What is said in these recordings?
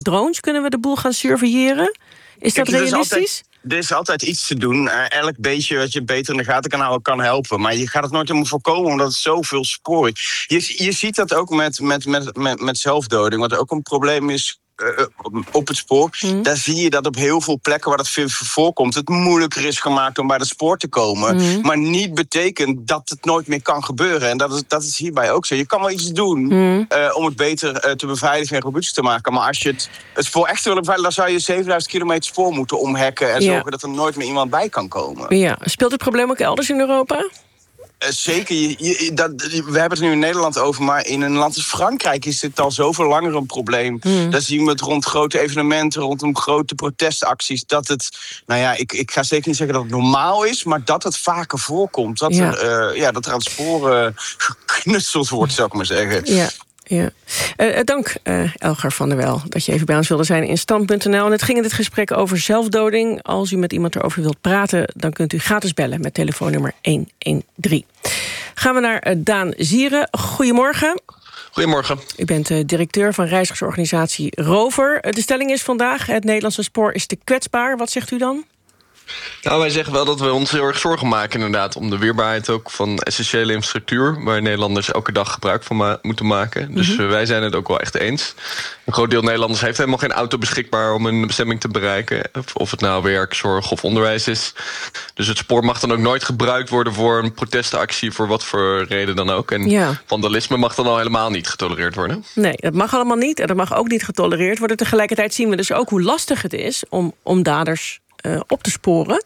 Drones, kunnen we de boel gaan surveilleren? Is dat realistisch? Er is altijd iets te doen. Elk beetje wat je beter in de gaten kan houden, kan helpen. Maar je gaat het nooit helemaal voorkomen, omdat het zoveel spoor is. Je ziet dat ook met zelfdoding. Wat ook een probleem is op het spoor. Daar zie je dat op heel veel plekken waar dat veel voorkomt, het moeilijker is gemaakt om bij het spoor te komen. Maar niet betekent dat het nooit meer kan gebeuren. En dat is hierbij ook zo. Je kan wel iets doen om het beter te beveiligen en robuust te maken. Maar als je het spoor echt wil beveiligen, dan zou je 7000 kilometer spoor moeten omhekken en zorgen dat er nooit meer iemand bij kan komen. Ja. Speelt het probleem ook elders in Europa? Zeker. We hebben het nu in Nederland over, maar in een land als Frankrijk is dit al zoveel langer een probleem. Daar zien we het rond grote evenementen, rondom grote protestacties. Dat het, ik ga zeker niet zeggen dat het normaal is, maar dat het vaker voorkomt. Dat er aan sporen geknutseld wordt, zou ik maar zeggen. Ja. Ja. Dank, Elger van der Wel, dat je even bij ons wilde zijn in Stand.nl. En het ging in dit gesprek over zelfdoding. Als u met iemand erover wilt praten, dan kunt u gratis bellen met telefoonnummer 113. Gaan we naar Daan Zieren. Goedemorgen. Goedemorgen. U bent directeur van reizigersorganisatie Rover. De stelling is vandaag, het Nederlandse spoor is te kwetsbaar. Wat zegt u dan? Nou, wij zeggen wel dat we ons heel erg zorgen maken inderdaad om de weerbaarheid ook van essentiële infrastructuur, waar Nederlanders elke dag gebruik van moeten maken. Dus wij zijn het ook wel echt eens. Een groot deel Nederlanders heeft helemaal geen auto beschikbaar om een bestemming te bereiken. Of het nou werk, zorg of onderwijs is. Dus het spoor mag dan ook nooit gebruikt worden voor een protestactie, voor wat voor reden dan ook. En vandalisme mag dan al helemaal niet getolereerd worden. Nee, dat mag allemaal niet. En dat mag ook niet getolereerd worden. Tegelijkertijd zien we dus ook hoe lastig het is om daders op te sporen.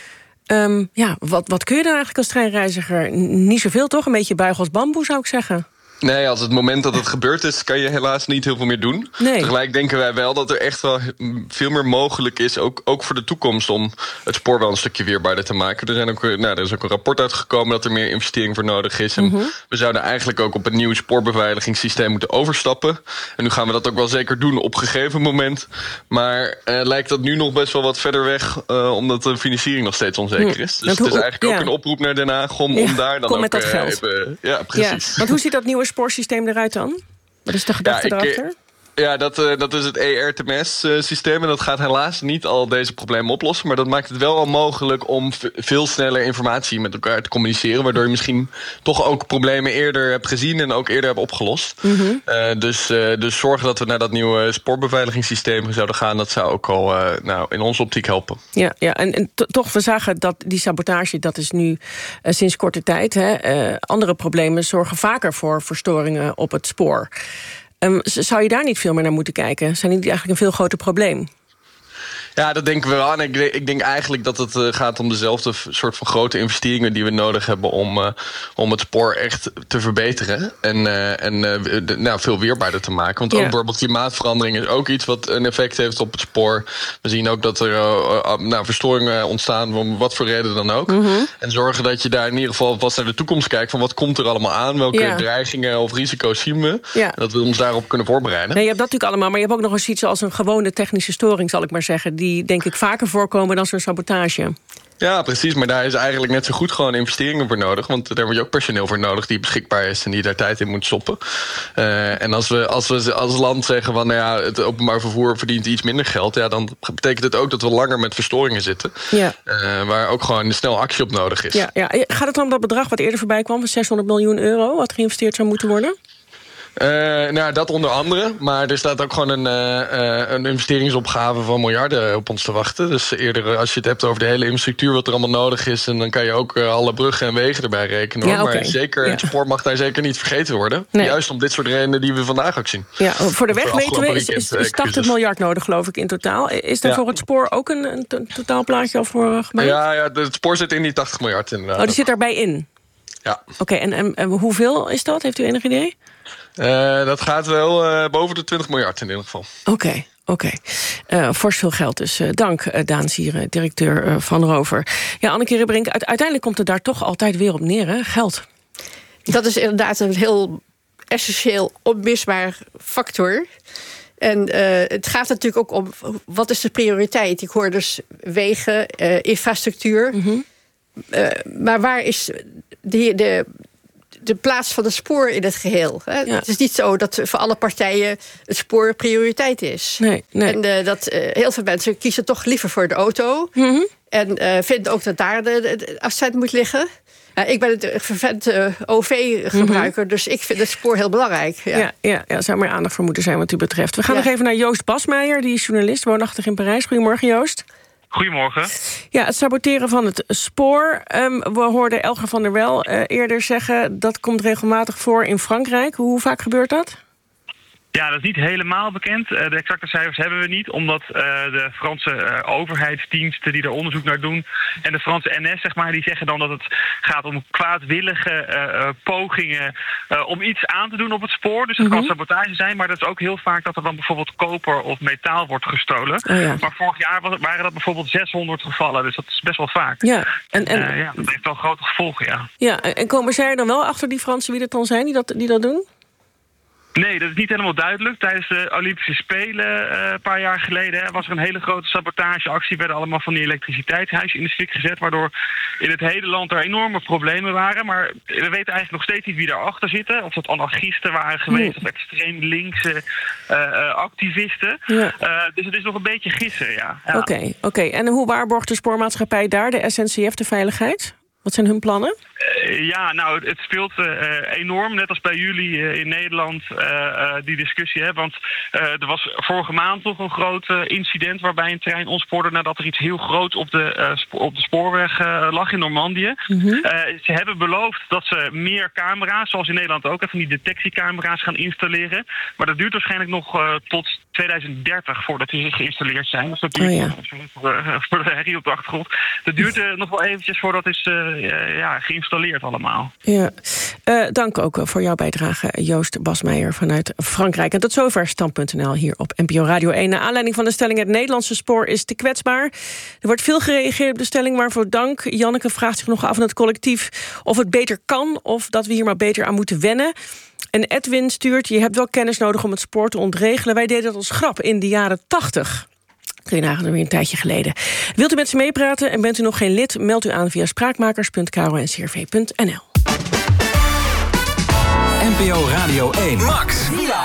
Wat kun je dan eigenlijk als treinreiziger? Niet zoveel toch? Een beetje buigen als bamboe, zou ik zeggen. Nee, als het moment dat het gebeurd is, kan je helaas niet heel veel meer doen. Nee. Tegelijk denken wij wel dat er echt wel veel meer mogelijk is, ook voor de toekomst, om het spoor wel een stukje weerbaarder te maken. Er is ook een rapport uitgekomen dat er meer investering voor nodig is. En we zouden eigenlijk ook op een nieuw spoorbeveiligingssysteem moeten overstappen. En nu gaan we dat ook wel zeker doen op een gegeven moment. Maar lijkt dat nu nog best wel wat verder weg, omdat de financiering nog steeds onzeker is. Dus het is eigenlijk ook een oproep naar Den Haag om daar dan ook met dat geld. even... Ja, precies. Ja. Want hoe ziet dat nieuwe spoorsysteem eruit dan? Wat is de gedachte erachter? Ja, dat is het ERTMS-systeem. En dat gaat helaas niet al deze problemen oplossen. Maar dat maakt het wel al mogelijk om veel sneller informatie met elkaar te communiceren. Waardoor je misschien toch ook problemen eerder hebt gezien en ook eerder hebt opgelost. Dus zorgen dat we naar dat nieuwe spoorbeveiligingssysteem zouden gaan, dat zou ook al in onze optiek helpen. Ja, en toch, we zagen dat die sabotage, dat is nu sinds korte tijd. Andere problemen zorgen vaker voor verstoringen op het spoor. Zou je daar niet veel meer naar moeten kijken? Zijn die eigenlijk een veel groter probleem? Ja, dat denken we wel. En ik denk eigenlijk dat het gaat om dezelfde soort van grote investeringen die we nodig hebben om het spoor echt te verbeteren. En veel weerbaarder te maken. Want ook bijvoorbeeld klimaatverandering is ook iets wat een effect heeft op het spoor. We zien ook dat er verstoringen ontstaan, om wat voor reden dan ook. En zorgen dat je daar in ieder geval vast naar de toekomst kijkt van wat komt er allemaal aan, welke dreigingen of risico's zien we. Ja. Dat we ons daarop kunnen voorbereiden. Nee, je hebt dat natuurlijk allemaal, maar je hebt ook nog eens iets als een gewone technische storing, zal ik maar zeggen, die denk ik vaker voorkomen dan zo'n sabotage. Ja, precies. Maar daar is eigenlijk net zo goed gewoon investeringen voor nodig. Want daar heb je ook personeel voor nodig die beschikbaar is en die daar tijd in moet stoppen. En als we als land zeggen van het openbaar vervoer verdient iets minder geld, dan betekent het ook dat we langer met verstoringen zitten. Ja. Waar ook gewoon snel actie op nodig is. Ja. Gaat het dan om dat bedrag wat eerder voorbij kwam van 600 miljoen euro, wat geïnvesteerd zou moeten worden? Dat onder andere. Maar er staat ook gewoon een investeringsopgave van miljarden op ons te wachten. Dus eerder, als je het hebt over de hele infrastructuur wat er allemaal nodig is, en dan kan je ook alle bruggen en wegen erbij rekenen. Ja, okay. Maar zeker, het spoor mag daar zeker niet vergeten worden. Nee. Juist om dit soort redenen die we vandaag ook zien. Ja, voor de weg weten we is 80 miljard nodig, geloof ik, in totaal. Is daar voor het spoor ook een totaalplaatje al voor gemaakt? Ja, het spoor zit in die 80 miljard inderdaad. Oh, die zit daarbij in? Ja. Oké, en hoeveel is dat? Heeft u enig idee? Dat gaat wel boven de 20 miljard in ieder geval. Oké. Fors veel geld dus. Dank, Daan Zieren, directeur van Rover. Ja, Anneke Ribberink, uiteindelijk komt het daar toch altijd weer op neer, hè? Geld. Dat is inderdaad een heel essentieel, onmisbaar factor. En het gaat natuurlijk ook om, wat is de prioriteit? Ik hoor dus wegen, infrastructuur. Maar waar is de de plaats van het spoor in het geheel. Hè? Ja. Het is niet zo dat voor alle partijen het spoor prioriteit is. Nee. En heel veel mensen kiezen toch liever voor de auto. Mm-hmm. En vinden ook dat daar de accent moet liggen. Ik ben een vervent OV-gebruiker, dus ik vind het spoor heel belangrijk. Ja, zou meer aandacht voor moeten zijn wat u betreft. We gaan nog even naar Joost Basmeijer, die is journalist, woonachtig in Parijs. Goedemorgen, Joost. Goedemorgen. Ja, het saboteren van het spoor. We hoorden Elger van der Wel eerder zeggen, dat komt regelmatig voor in Frankrijk. Hoe vaak gebeurt dat? Ja, dat is niet helemaal bekend. De exacte cijfers hebben we niet, omdat de Franse overheidsdiensten die er onderzoek naar doen en de Franse NS, zeg maar, die zeggen dan dat het gaat om kwaadwillige pogingen om iets aan te doen op het spoor. Dus het kan sabotage zijn, maar dat is ook heel vaak dat er dan bijvoorbeeld koper of metaal wordt gestolen. Oh ja. Maar vorig jaar waren dat bijvoorbeeld 600 gevallen, dus dat is best wel vaak. Ja, en dat heeft wel grote gevolgen, ja. Ja, en komen zij er dan wel achter, die Fransen, wie dat dan zijn die dat doen? Nee, dat is niet helemaal duidelijk. Tijdens de Olympische Spelen een paar jaar geleden was er een hele grote sabotageactie. Werden allemaal van die elektriciteitshuizen in de fik gezet, waardoor in het hele land er enorme problemen waren. Maar we weten eigenlijk nog steeds niet wie daarachter zitten. Of dat anarchisten waren geweest of extreem linkse activisten. Ja. Dus het is nog een beetje gissen, ja. Oké. En hoe waarborgt de spoormaatschappij daar, de SNCF, de veiligheid? Wat zijn hun plannen? Het speelt enorm, net als bij jullie in Nederland, die discussie. Hè? Want er was vorige maand nog een groot incident waarbij een trein ontspoorde nadat er iets heel groots op de spoorweg lag in Normandië. Mm-hmm. Ze hebben beloofd dat ze meer camera's, zoals in Nederland ook, van die detectiecamera's gaan installeren. Maar dat duurt waarschijnlijk nog tot 2030 voordat die geïnstalleerd zijn. Dus dat duurt voor de herrie op de achtergrond. Dat duurt nog wel eventjes voordat is geïnstalleerd allemaal. Ja. Dank ook voor jouw bijdrage, Joost Basmeijer vanuit Frankrijk. En tot zover Stand.nl hier op NPO Radio 1. Naar aanleiding van de stelling: het Nederlandse spoor is te kwetsbaar. Er wordt veel gereageerd op de stelling, waarvoor dank. Janneke vraagt zich nog af aan het collectief of het beter kan, of dat we hier maar beter aan moeten wennen. En Edwin stuurt: je hebt wel kennis nodig om het spoor te ontregelen. Wij deden dat als grap in de jaren 80. Kun je nagaan, weer een tijdje geleden. Wilt u met ze meepraten en bent u nog geen lid? Meld u aan via spraakmakers.kro.ncrv.nl. NPO Radio 1. Max.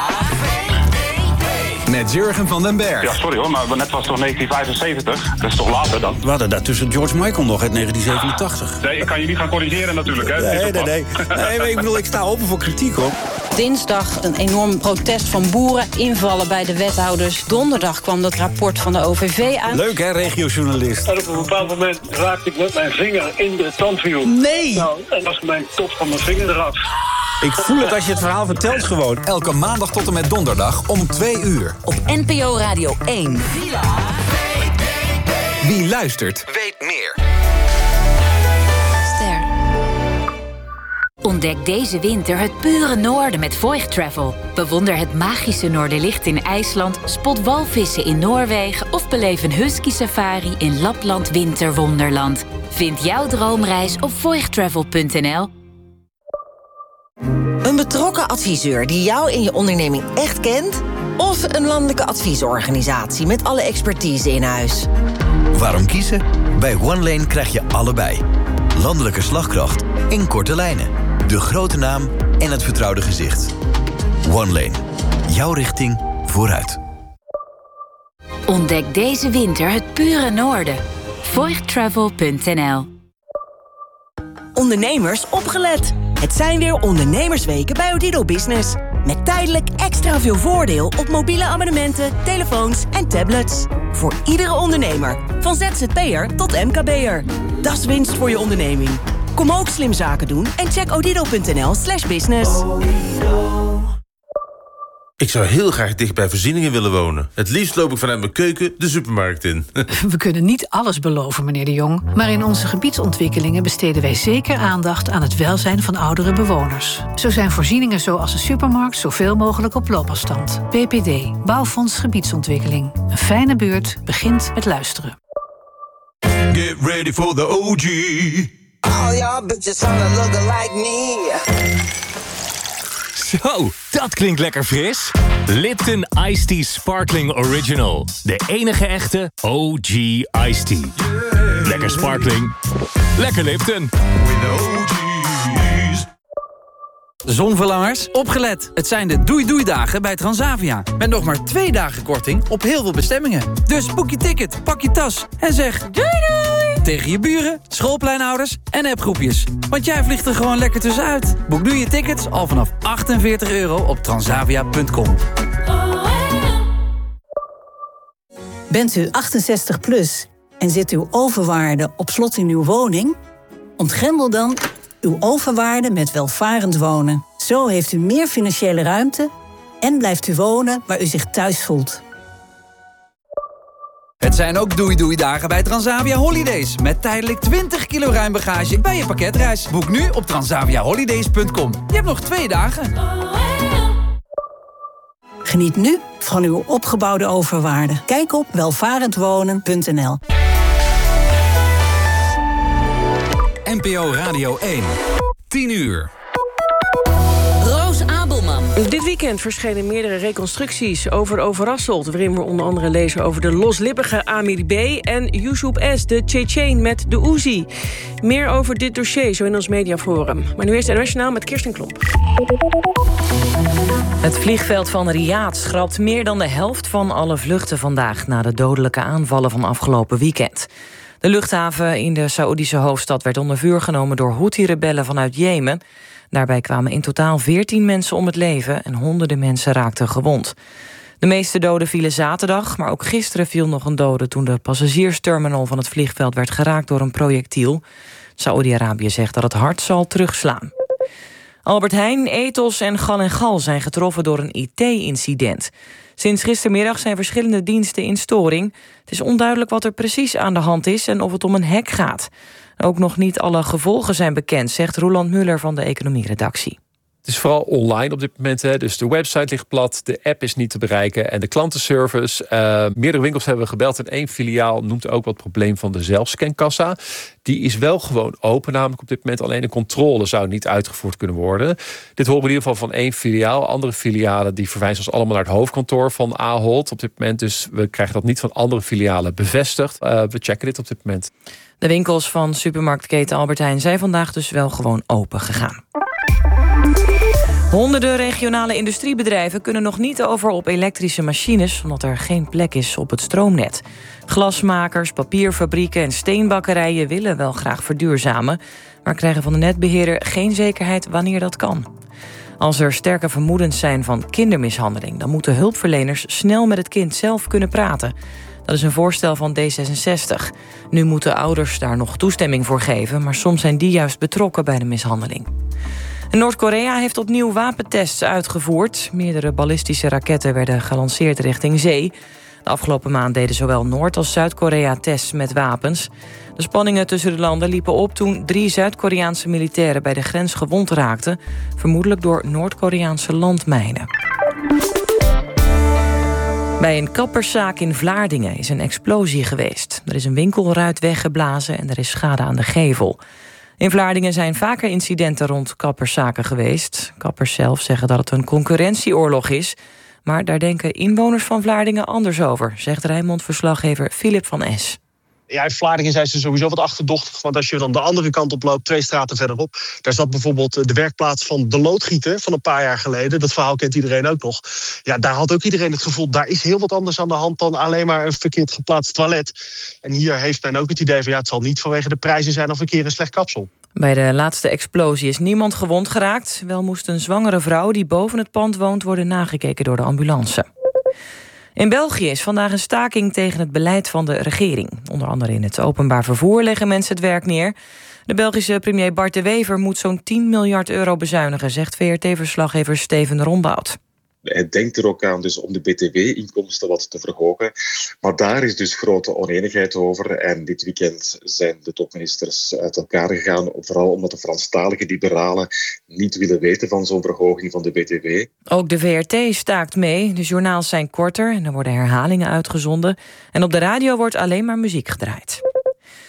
Met Jurgen van den Berg. Ja, sorry hoor, maar net was toch 1975? Dat is toch later dan? We hadden daartussen George Michael nog uit 1987. Nee, ik kan je niet gaan corrigeren natuurlijk, hè? Nee, maar ik bedoel, ik sta open voor kritiek, hoor. Dinsdag een enorm protest van boeren, invallen bij de wethouders. Donderdag kwam dat rapport van de OVV aan. Leuk, hè, regiojournalist. En op een bepaald moment raakte ik met mijn vinger in de tandwiel. Nee! Nou, en was mijn top van mijn vinger eraf. Ik voel het als je het verhaal vertelt gewoon. Elke maandag tot en met donderdag om 2 uur. Op NPO Radio 1. Wie luistert, weet meer. Ster. Ontdek deze winter het pure noorden met Voigt Travel. Bewonder het magische Noorderlicht in IJsland, spot walvissen in Noorwegen of beleef een husky safari in Lapland Winterwonderland. Vind jouw droomreis op voigttravel.nl. Een betrokken adviseur die jou in je onderneming echt kent? Of een landelijke adviesorganisatie met alle expertise in huis? Waarom kiezen? Bij OneLane krijg je allebei. Landelijke slagkracht in korte lijnen. De grote naam en het vertrouwde gezicht. OneLane. Jouw richting vooruit. Ontdek deze winter het pure noorden. Voigttravel.nl. Ondernemers, opgelet! Het zijn weer ondernemersweken bij Odido Business. Met tijdelijk extra veel voordeel op mobiele abonnementen, telefoons en tablets. Voor iedere ondernemer, van ZZP'er tot MKB'er. Dat is winst voor je onderneming. Kom ook slim zaken doen en check odido.nl/business. Ik zou heel graag dicht bij voorzieningen willen wonen. Het liefst loop ik vanuit mijn keuken de supermarkt in. We kunnen niet alles beloven, meneer de Jong. Maar in onze gebiedsontwikkelingen besteden wij zeker aandacht aan het welzijn van oudere bewoners. Zo zijn voorzieningen zoals een supermarkt zoveel mogelijk op loopafstand. BPD, Bouwfonds Gebiedsontwikkeling. Een fijne buurt begint met luisteren. Get ready for the OG. All y'all bitches wanna look like me. Zo, dat klinkt lekker fris. Lipton Iced Tea Sparkling Original. De enige echte OG Iced Tea. Yeah. Lekker sparkling. Lekker Lipton. With the OG's. Zonverlangers, opgelet. Het zijn de doei-doei-dagen bij Transavia. Met nog maar 2 dagen korting op heel veel bestemmingen. Dus boek je ticket, pak je tas en zeg doei doei! Tegen je buren, schoolpleinouders en appgroepjes. Want jij vliegt er gewoon lekker tussenuit. Boek nu je tickets al vanaf €48 op transavia.com. Bent u 68 plus en zit uw overwaarde op slot in uw woning? Ontgrendel dan uw overwaarde met welvarend wonen. Zo heeft u meer financiële ruimte en blijft u wonen waar u zich thuis voelt. Het zijn ook doei-doei-dagen bij Transavia Holidays. Met tijdelijk 20 kilo ruimbagage bij je pakketreis. Boek nu op transaviaholidays.com. Je hebt nog 2 dagen. Geniet nu van uw opgebouwde overwaarde. Kijk op welvarendwonen.nl. NPO Radio 1. 10 uur. Roos Abelman. Dit weekend verschenen meerdere reconstructies over Overasselt, waarin we onder andere lezen over de loslippige Amir B. en Yusuf S., de Tsjetsjen met de Uzi. Meer over dit dossier zo in ons mediaforum. Maar nu eerst internationaal met Kirsten Klomp. Het vliegveld van Riyadh schrapt meer dan de helft van alle vluchten vandaag na de dodelijke aanvallen van afgelopen weekend. De luchthaven in de Saoedische hoofdstad werd onder vuur genomen door Houthi-rebellen vanuit Jemen. Daarbij kwamen in totaal 14 mensen om het leven en honderden mensen raakten gewond. De meeste doden vielen zaterdag, maar ook gisteren viel nog een dode toen de passagiersterminal van het vliegveld werd geraakt door een projectiel. Saoedi-Arabië zegt dat het hard zal terugslaan. Albert Heijn, Ethos en Gal & Gal zijn getroffen door een IT-incident. Sinds gistermiddag zijn verschillende diensten in storing. Het is onduidelijk wat er precies aan de hand is en of het om een hack gaat. Ook nog niet alle gevolgen zijn bekend, zegt Roland Muller van de economieredactie. Het is vooral online op dit moment. Dus de website ligt plat, de app is niet te bereiken en de klantenservice. Meerdere winkels hebben we gebeld en 1 filiaal noemt ook wat probleem van de zelfscankassa. Die is wel gewoon open, namelijk op dit moment. Alleen de controle zou niet uitgevoerd kunnen worden. Dit horen we in ieder geval van 1 filiaal. Andere filialen die verwijzen ons allemaal naar het hoofdkantoor van Ahold op dit moment. Dus we krijgen dat niet van andere filialen bevestigd. We checken dit op dit moment. De winkels van supermarktketen Albert Heijn zijn vandaag dus wel gewoon open gegaan. Honderden regionale industriebedrijven kunnen nog niet over op elektrische machines, omdat er geen plek is op het stroomnet. Glasmakers, papierfabrieken en steenbakkerijen willen wel graag verduurzamen, maar krijgen van de netbeheerder geen zekerheid wanneer dat kan. Als er sterke vermoedens zijn van kindermishandeling, dan moeten hulpverleners snel met het kind zelf kunnen praten. Dat is een voorstel van D66. Nu moeten ouders daar nog toestemming voor geven, maar soms zijn die juist betrokken bij de mishandeling. Noord-Korea heeft opnieuw wapentests uitgevoerd. Meerdere ballistische raketten werden gelanceerd richting zee. De afgelopen maand deden zowel Noord- als Zuid-Korea tests met wapens. De spanningen tussen de landen liepen op toen 3 Zuid-Koreaanse militairen bij de grens gewond raakten, vermoedelijk door Noord-Koreaanse landmijnen. Bij een kapperszaak in Vlaardingen is een explosie geweest. Er is een winkelruit weggeblazen en er is schade aan de gevel. In Vlaardingen zijn vaker incidenten rond kapperszaken geweest. Kappers zelf zeggen dat het een concurrentieoorlog is, maar daar denken inwoners van Vlaardingen anders over, zegt Rijnmond-verslaggever Philip van Es. Ja, in Vlaardingen zijn ze sowieso wat achterdochtig. Want als je dan de andere kant op loopt, 2 straten verderop, daar zat bijvoorbeeld de werkplaats van de loodgieter van een paar jaar geleden. Dat verhaal kent iedereen ook nog. Ja, daar had ook iedereen het gevoel, daar is heel wat anders aan de hand dan alleen maar een verkeerd geplaatst toilet. En hier heeft men ook het idee van, ja, het zal niet vanwege de prijzen zijn of een keer een slecht kapsel. Bij de laatste explosie is niemand gewond geraakt. Wel moest een zwangere vrouw die boven het pand woont worden nagekeken door de ambulance. In België is vandaag een staking tegen het beleid van de regering. Onder andere in het openbaar vervoer leggen mensen het werk neer. De Belgische premier Bart de Wever moet zo'n 10 miljard euro bezuinigen, zegt VRT-verslaggever Steven Rombout. Hij denkt er ook aan dus om de btw-inkomsten wat te verhogen. Maar daar is dus grote oneenigheid over. En dit weekend zijn de topministers uit elkaar gegaan. Vooral omdat de Franstalige liberalen niet willen weten van zo'n verhoging van de btw. Ook de VRT staakt mee. De journaals zijn korter en er worden herhalingen uitgezonden. En op de radio wordt alleen maar muziek gedraaid.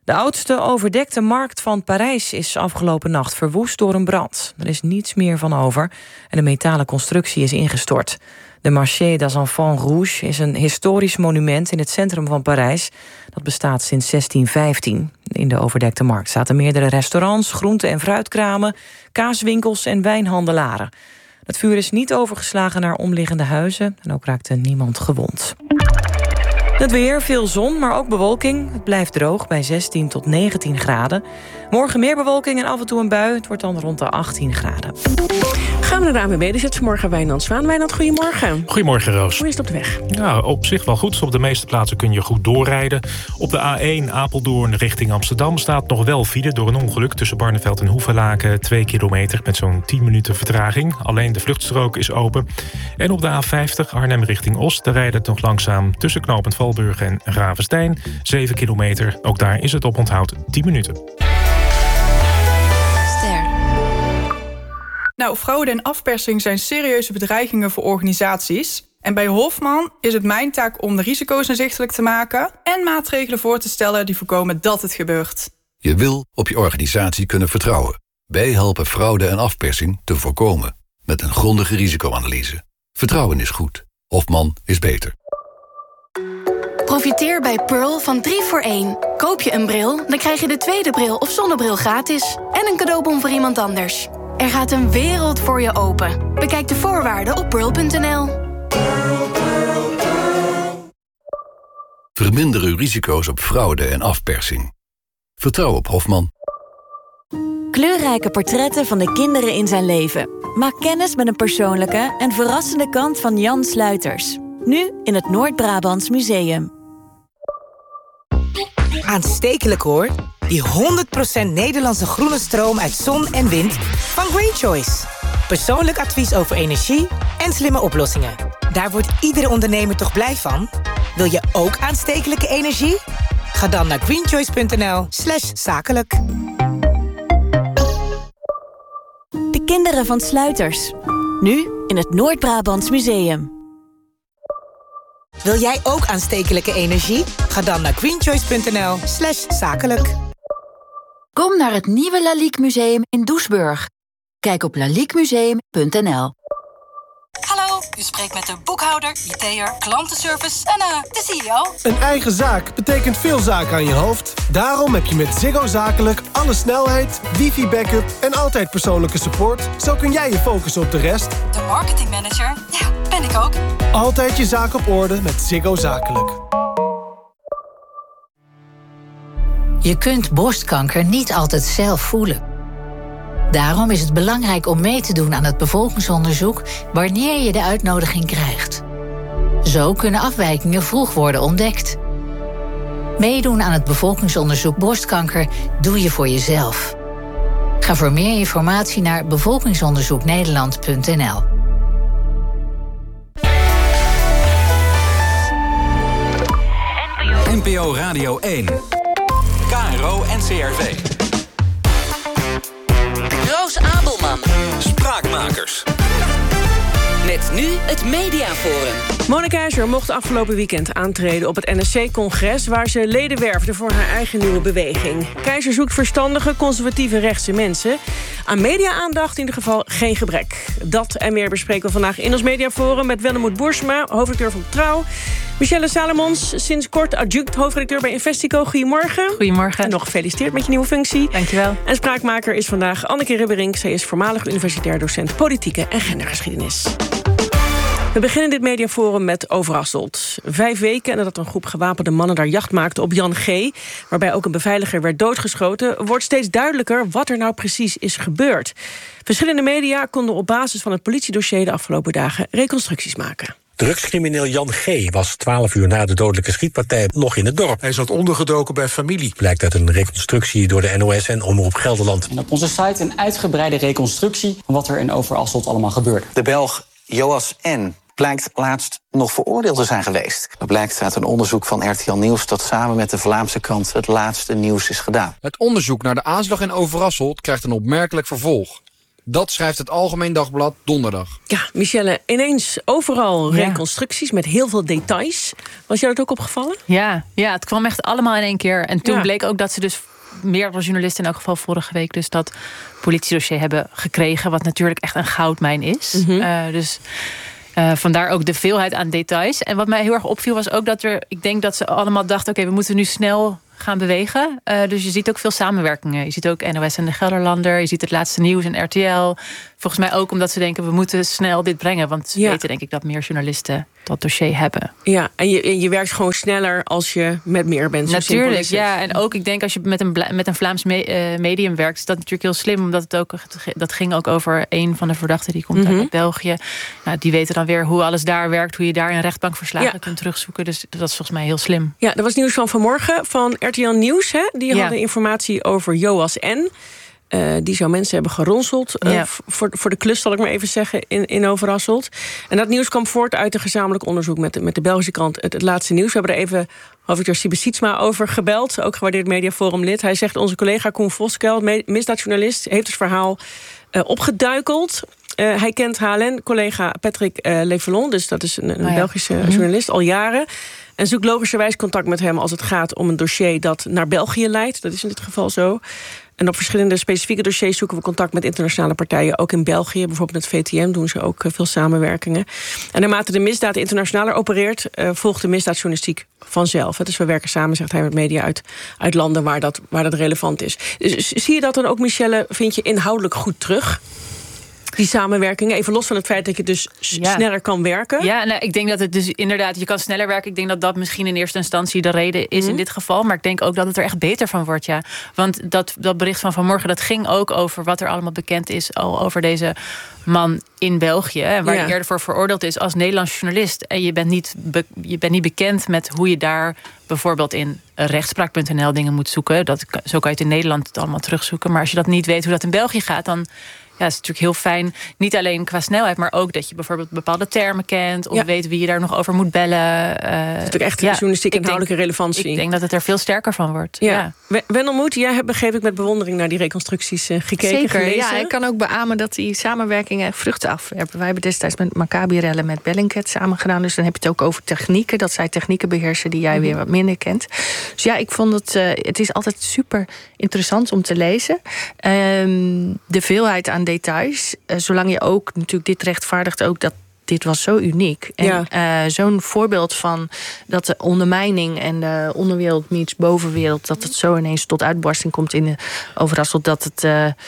De oudste overdekte markt van Parijs is afgelopen nacht verwoest door een brand. Er is niets meer van over en de metalen constructie is ingestort. De Marché des Enfants Rouges is een historisch monument in het centrum van Parijs. Dat bestaat sinds 1615. In de overdekte markt zaten meerdere restaurants, groente- en fruitkramen, kaaswinkels en wijnhandelaren. Het vuur is niet overgeslagen naar omliggende huizen en ook raakte niemand gewond. Het weer, veel zon, maar ook bewolking. Het blijft droog bij 16 tot 19 graden. Morgen meer bewolking en af en toe een bui. Het wordt dan rond de 18 graden. Gaan we naar de ANWB. Dus het vanmorgen Wijnand Zwaan. Wijnand, goedemorgen. Goedemorgen, Roos. Hoe is het op de weg? Ja, op zich wel goed. Op de meeste plaatsen kun je goed doorrijden. Op de A1 Apeldoorn richting Amsterdam staat nog wel file door een ongeluk tussen Barneveld en Hoevelaken. 2 kilometer met zo'n 10 minuten vertraging. Alleen de vluchtstrook is open. En op de A50 Arnhem richting Oost, daar rijdt het nog langzaam tussen knooppunt Valburg en Ravenstein. 7 kilometer. Ook daar is het op onthoud 10 minuten. Nou, fraude en afpersing zijn serieuze bedreigingen voor organisaties. En bij Hofman is het mijn taak om de risico's inzichtelijk te maken en maatregelen voor te stellen die voorkomen dat het gebeurt. Je wil op je organisatie kunnen vertrouwen. Wij helpen fraude en afpersing te voorkomen. Met een grondige risicoanalyse. Vertrouwen is goed. Hofman is beter. Profiteer bij Pearl van 3 voor 1. Koop je een bril, dan krijg je de tweede bril of zonnebril gratis. En een cadeaubon voor iemand anders. Er gaat een wereld voor je open. Bekijk de voorwaarden op pearl.nl. Verminder uw risico's op fraude en afpersing. Vertrouw op Hofman. Kleurrijke portretten van de kinderen in zijn leven. Maak kennis met een persoonlijke en verrassende kant van Jan Sluiters. Nu in het Noord-Brabants Museum. Aanstekelijk hoor. Die 100% Nederlandse groene stroom uit zon en wind van Green Choice. Persoonlijk advies over energie en slimme oplossingen. Daar wordt iedere ondernemer toch blij van? Wil je ook aanstekelijke energie? Ga dan naar greenchoice.nl/zakelijk. De kinderen van Sluiters. Nu in het Noord-Brabants Museum. Wil jij ook aanstekelijke energie? Ga dan naar greenchoice.nl/zakelijk. Kom naar het nieuwe Lalique Museum in Doesburg. Kijk op laliquemuseum.nl. Hallo, u spreekt met de boekhouder, IT'er, klantenservice en de CEO. Een eigen zaak betekent veel zaken aan je hoofd. Daarom heb je met Ziggo Zakelijk alle snelheid, wifi-backup en altijd persoonlijke support. Zo kun jij je focussen op de rest. De marketingmanager, ja, ben ik ook. Altijd je zaak op orde met Ziggo Zakelijk. Je kunt borstkanker niet altijd zelf voelen. Daarom is het belangrijk om mee te doen aan het bevolkingsonderzoek wanneer je de uitnodiging krijgt. Zo kunnen afwijkingen vroeg worden ontdekt. Meedoen aan het bevolkingsonderzoek borstkanker doe je voor jezelf. Ga voor meer informatie naar bevolkingsonderzoeknederland.nl. NPO Radio 1. KRO NCRV. Roos Abelman. Spraakmakers. Met nu het Mediaforum. Monica Keizer mocht afgelopen weekend aantreden op het NSC-congres... waar ze leden werfde voor haar eigen nieuwe beweging. Keizer zoekt verstandige, conservatieve rechtse mensen. Aan media-aandacht in ieder geval geen gebrek. Dat en meer bespreken we vandaag in ons Mediaforum... met Wellemoed Boersma, hoofdredacteur van Trouw. Michelle Salomons, sinds kort adjunct hoofdredacteur bij Investico. Goedemorgen. Goedemorgen. En nog gefeliciteerd met je nieuwe functie. Dankjewel. En spraakmaker is vandaag Anneke Ribberink. Zij is voormalig universitair docent politieke en gendergeschiedenis. We beginnen dit mediaforum met Overasselt. 5 weken nadat een groep gewapende mannen daar jacht maakte op Jan G., waarbij ook een beveiliger werd doodgeschoten, wordt steeds duidelijker wat er nou precies is gebeurd. Verschillende media konden op basis van het politiedossier de afgelopen dagen reconstructies maken. Drugscrimineel Jan G. was 12 uur na de dodelijke schietpartij nog in het dorp. Hij zat ondergedoken bij familie. Blijkt uit een reconstructie door de NOS en Omroep Gelderland. En op onze site een uitgebreide reconstructie van wat er in Overasselt allemaal gebeurde. De Belg Joas N. blijkt laatst nog veroordeeld te zijn geweest. Dat blijkt uit een onderzoek van RTL Nieuws dat samen met de Vlaamse krant Het Laatste Nieuws is gedaan. Het onderzoek naar de aanslag in Overasselt krijgt een opmerkelijk vervolg. Dat schrijft het Algemeen Dagblad donderdag. Ja, Michelle, ineens overal reconstructies met heel veel details. Was jou dat ook opgevallen? Ja, het kwam echt allemaal in één keer. En toen bleek ook dat ze dus meerdere journalisten, in elk geval vorige week, dus dat politiedossier hebben gekregen, wat natuurlijk echt een goudmijn is. Dus vandaar ook de veelheid aan details. En wat mij heel erg opviel was ook dat ik denk dat ze allemaal dachten, oké, we moeten nu snel gaan bewegen. Dus je ziet ook veel samenwerkingen. Je ziet ook NOS en de Gelderlander. Je ziet het laatste nieuws en RTL. Volgens mij ook omdat ze denken, we moeten snel dit brengen. Want ze weten denk ik dat meer journalisten dat dossier hebben. Ja, en je werkt gewoon sneller als je met meer bent. Natuurlijk, ja. En ook, ik denk, als je met een Vlaams medium werkt, is dat natuurlijk heel slim. Omdat dat ging ook over een van de verdachten die komt uit België. Nou, die weten dan weer hoe alles daar werkt. Hoe je daar in rechtbankverslagen kunt terugzoeken. Dus dat is volgens mij heel slim. Ja, dat was nieuws van vanmorgen van RTL Nieuws. Hè? Die hadden informatie over Joas N. Die zou mensen hebben geronseld voor de klus, zal ik maar even zeggen, in Overasselt. En dat nieuws kwam voort uit een gezamenlijk onderzoek met de Belgische krant Het Laatste Nieuws. We hebben er even hoofdredacteur Siebe Sietsma over gebeld, ook gewaardeerd Mediaforum-lid. Hij zegt, onze collega Koen Voskuil, misdaadjournalist, heeft het verhaal opgeduikeld. Hij kent HLN-collega Patrick Levelon, dus dat is een Belgische journalist, al jaren. En zoekt logischerwijs contact met hem als het gaat om een dossier dat naar België leidt. Dat is in dit geval zo. En op verschillende specifieke dossiers zoeken we contact met internationale partijen. Ook in België, bijvoorbeeld met VTM doen ze ook veel samenwerkingen. En naarmate de misdaad internationaler opereert, volgt de misdaadjournalistiek vanzelf. Dus we werken samen, zegt hij, met media uit landen waar dat relevant is. Dus zie je dat dan ook, Michelle, vind je inhoudelijk goed terug? Die samenwerking, even los van het feit dat je dus sneller kan werken. Ja, nou, ik denk dat het dus inderdaad, je kan sneller werken. Ik denk dat dat misschien in eerste instantie de reden is in dit geval. Maar ik denk ook dat het er echt beter van wordt, ja. Want dat bericht van vanmorgen, dat ging ook over wat er allemaal bekend is al over deze man in België. En waar hij eerder voor veroordeeld is als Nederlands journalist. En je bent niet bekend met hoe je daar bijvoorbeeld in rechtspraak.nl dingen moet zoeken. Zo kan je het in Nederland het allemaal terugzoeken. Maar als je dat niet weet hoe dat in België gaat, dan ja, het is natuurlijk heel fijn, niet alleen qua snelheid, maar ook dat je bijvoorbeeld bepaalde termen kent of weet wie je daar nog over moet bellen. Het is ook echt journalistiek inhoudelijke relevantie. Ik denk dat het er veel sterker van wordt. Ja. Wendel Moed, jij hebt, begreep ik, met bewondering naar die reconstructies gekeken. Zeker, gelezen. Ja, ik kan ook beamen dat die samenwerkingen vruchten afwerpen. Wij hebben destijds met Maccabi-rellen met Bellingcat samen gedaan, dus dan heb je het ook over technieken, dat zij technieken beheersen die jij weer wat minder kent. Dus ja, ik vond het is altijd super interessant om te lezen. De veelheid aan details. Zolang je ook natuurlijk dit rechtvaardigt ook dat dit was zo uniek. En zo'n voorbeeld van dat de ondermijning en de onderwereld meets bovenwereld, dat het zo ineens tot uitbarsting komt in de Overasselt, dat het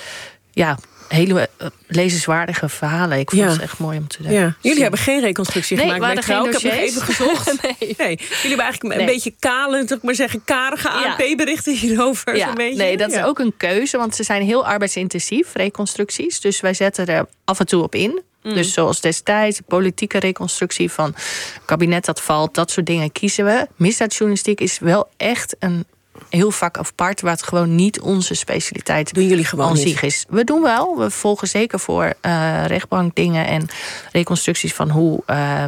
hele lezenswaardige verhalen. Ik vond het echt mooi om te doen. Ja. Jullie hebben geen reconstructie gemaakt bij Trouw. Ik heb nog even gezocht. Nee. Jullie hebben eigenlijk een beetje kale, zeg maar zeggen, karige ANP-berichten hierover. Ja. Nee, dat is ook een keuze, want ze zijn heel arbeidsintensief, reconstructies. Dus wij zetten er af en toe op in. Dus zoals destijds, de politieke reconstructie van kabinet dat valt, dat soort dingen kiezen we. Misdaadjournalistiek is wel echt een heel vak apart, waar het gewoon niet onze specialiteit doen jullie gewoon aan zich is. We doen wel, we volgen zeker voor rechtbankdingen en reconstructies van hoe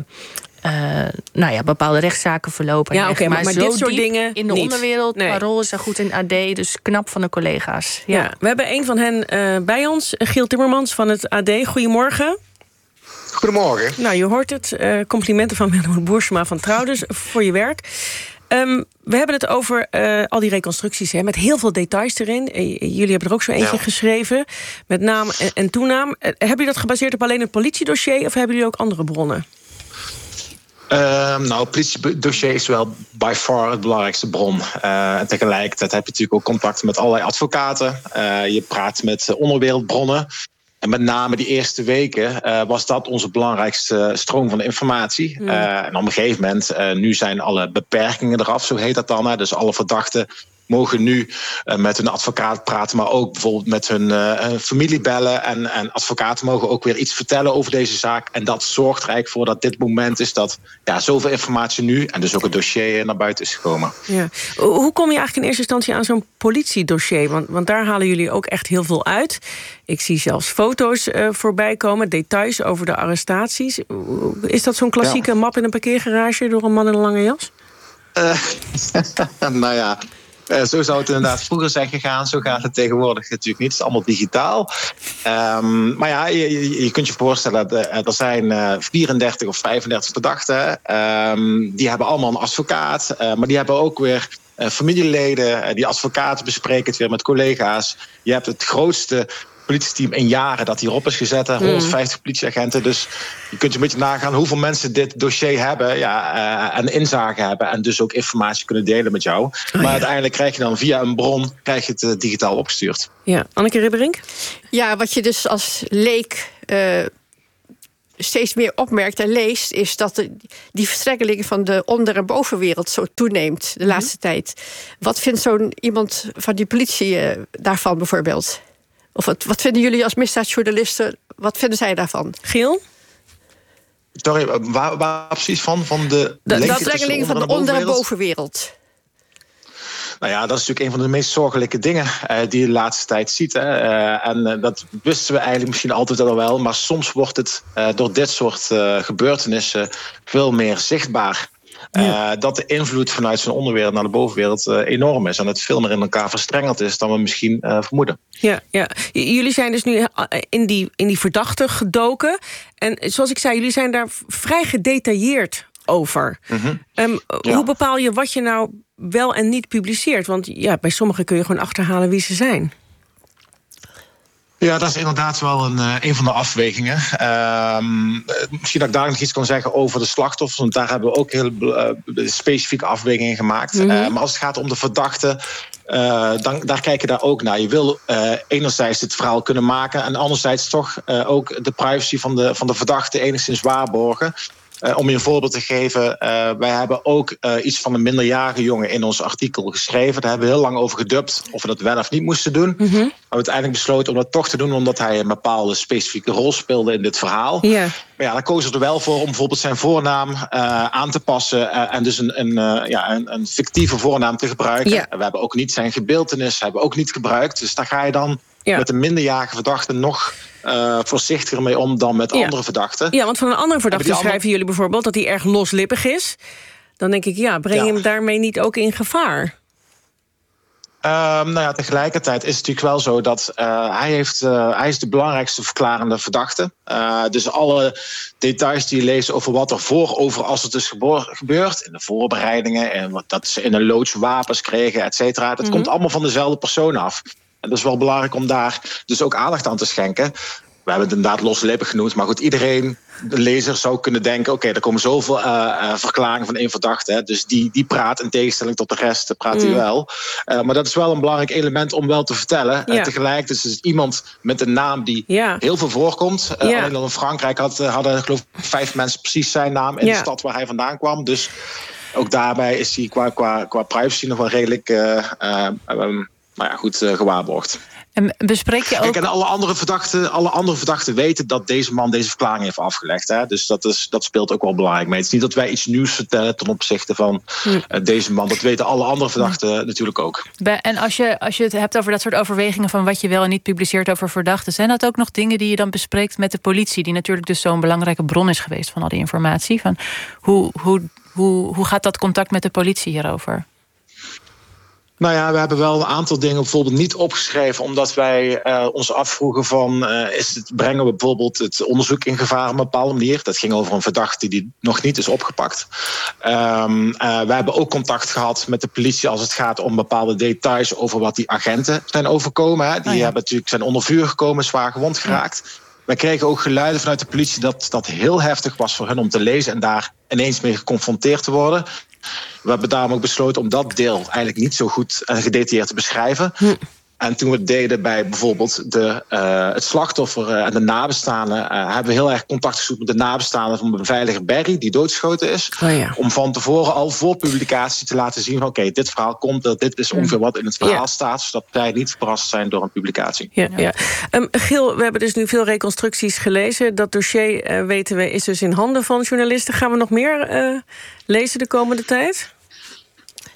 bepaalde rechtszaken verlopen. Ja, oké, maar dit soort dingen in de onderwereld. Nee. Parool is er goed in AD, dus knap van de collega's. Ja. We hebben een van hen bij ons, Giel Timmermans van het AD. Goedemorgen. Goedemorgen. Nou, je hoort het. Complimenten van Menno Boersma van Trouw dus voor je werk. We hebben het over al die reconstructies met heel veel details erin. Jullie hebben er ook zo eentje geschreven met naam en toenaam. Hebben jullie dat gebaseerd op alleen het politiedossier of hebben jullie ook andere bronnen? Het politiedossier is wel by far het belangrijkste bron. En tegelijkertijd heb je natuurlijk ook contacten met allerlei advocaten. Je praat met onderwereldbronnen. En met name die eerste weken was dat onze belangrijkste stroom van de informatie. En op een gegeven moment, nu zijn alle beperkingen eraf, zo heet dat dan. Hè. Dus alle verdachten mogen nu met hun advocaat praten, maar ook bijvoorbeeld met hun familie bellen. En advocaten mogen ook weer iets vertellen over deze zaak. En dat zorgt er eigenlijk voor dat dit moment is dat zoveel informatie nu, en dus ook het dossier, naar buiten is gekomen. Ja. Hoe kom je eigenlijk in eerste instantie aan zo'n politiedossier? Want daar halen jullie ook echt heel veel uit. Ik zie zelfs foto's voorbij komen, details over de arrestaties. Is dat zo'n klassieke map in een parkeergarage door een man in een lange jas? Zo zou het inderdaad vroeger zijn gegaan. Zo gaat het tegenwoordig natuurlijk niet. Het is allemaal digitaal. Maar ja, je kunt je voorstellen... er zijn 34 of 35 verdachten. Die hebben allemaal een advocaat. Maar die hebben ook weer familieleden. Die advocaten bespreken het weer met collega's. Je hebt het grootste politieteam in jaren dat hierop is gezet. 150 politieagenten. Dus je kunt een beetje nagaan hoeveel mensen dit dossier hebben. En inzage hebben. En dus ook informatie kunnen delen met jou. Maar uiteindelijk krijg je dan via een bron het digitaal opgestuurd. Ja, Anneke Ribberink? Ja, wat je dus als leek steeds meer opmerkt en leest, is dat die verstrengeling van de onder- en bovenwereld zo toeneemt de laatste tijd. Wat vindt zo'n iemand van die politie daarvan bijvoorbeeld? Of wat vinden jullie als misdaadjournalisten, wat vinden zij daarvan? Giel? Sorry, waar precies van? Van de verstrengeling van de onder- en bovenwereld. Nou ja, dat is natuurlijk een van de meest zorgelijke dingen die je de laatste tijd ziet. En dat wisten we eigenlijk misschien altijd al wel. Maar soms wordt het door dit soort gebeurtenissen veel meer zichtbaar. Dat de invloed vanuit zijn onderwereld naar de bovenwereld enorm is. En het veel meer in elkaar verstrengeld is dan we misschien vermoeden. Ja. Jullie zijn dus nu in die verdachte gedoken. En zoals ik zei, jullie zijn daar vrij gedetailleerd over. Hoe bepaal je wat je nou wel en niet publiceert? Want bij sommigen kun je gewoon achterhalen wie ze zijn. Ja, dat is inderdaad wel een van de afwegingen. Misschien dat ik daar nog iets kan zeggen over de slachtoffers. Want daar hebben we ook heel specifieke afwegingen gemaakt. Maar als het gaat om de verdachten, daar kijk je daar ook naar. Je wil enerzijds het verhaal kunnen maken en anderzijds toch ook de privacy van de verdachte enigszins waarborgen. Om je een voorbeeld te geven, wij hebben ook iets van een minderjarige jongen in ons artikel geschreven. Daar hebben we heel lang over gedubt of we dat wel of niet moesten doen. Maar we hebben uiteindelijk besloten om dat toch te doen, omdat hij een bepaalde specifieke rol speelde in dit verhaal. Maar ja, dan kozen we er wel voor om bijvoorbeeld zijn voornaam aan te passen en dus een fictieve voornaam te gebruiken. We hebben ook niet zijn gebeeltenis, hebben we ook niet gebruikt. Dus daar ga je dan met een minderjarige verdachte nog voorzichtiger mee om dan met andere verdachten. Ja, want van een andere verdachte schrijven jullie bijvoorbeeld dat hij erg loslippig is. Dan denk ik, breng je hem daarmee niet ook in gevaar? Tegelijkertijd is het natuurlijk wel zo dat hij is de belangrijkste verklarende verdachte. Dus alle details die je leest over wat er over als het is gebeurd, in de voorbereidingen en dat ze in een loods wapens kregen, et cetera, dat komt allemaal van dezelfde persoon af. En dat is wel belangrijk om daar dus ook aandacht aan te schenken. We hebben het inderdaad loslippig genoemd. Maar goed, iedereen, de lezer, zou kunnen denken, er komen zoveel verklaringen van één verdachte. Hè, dus die praat in tegenstelling tot de rest, praat hij wel. Maar dat is wel een belangrijk element om wel te vertellen. En tegelijk, dus is iemand met een naam die heel veel voorkomt. Alleen al in Frankrijk hadden geloof ik 5 mensen precies zijn naam in de stad waar hij vandaan kwam. Dus ook daarbij is hij qua privacy nog wel redelijk gewaarborgd. En bespreek je ook... Kijk, en alle andere verdachten weten dat deze man deze verklaring heeft afgelegd. Hè? Dus dat speelt ook wel belangrijk mee. Het is niet dat wij iets nieuws vertellen ten opzichte van deze man. Dat weten alle andere verdachten natuurlijk ook. En als je het hebt over dat soort overwegingen van wat je wel en niet publiceert over verdachten, zijn dat ook nog dingen die je dan bespreekt met de politie, die natuurlijk dus zo'n belangrijke bron is geweest van al die informatie? Van hoe gaat dat contact met de politie hierover? Nou ja, we hebben wel een aantal dingen bijvoorbeeld niet opgeschreven, omdat wij ons afvroegen van brengen we bijvoorbeeld het onderzoek in gevaar op een bepaalde manier. Dat ging over een verdachte die nog niet is opgepakt. We hebben ook contact gehad met de politie als het gaat om bepaalde details over wat die agenten zijn overkomen. Hè. Die hebben natuurlijk zijn onder vuur gekomen, zwaar gewond geraakt. Wij kregen ook geluiden vanuit de politie dat heel heftig was voor hen om te lezen en daar ineens mee geconfronteerd te worden. We hebben daarom ook besloten om dat deel eigenlijk niet zo goed en gedetailleerd te beschrijven. En toen we het deden bij bijvoorbeeld het slachtoffer en de nabestaanden, hebben we heel erg contact gezocht met de nabestaanden van de beveiliger Berry, die doodgeschoten is. Om van tevoren al voor publicatie te laten zien van dit verhaal komt, dit is ongeveer wat in het verhaal staat, zodat wij niet verrast zijn door een publicatie. Giel, we hebben dus nu veel reconstructies gelezen. Dat dossier, weten we, is dus in handen van journalisten. Gaan we nog meer lezen de komende tijd?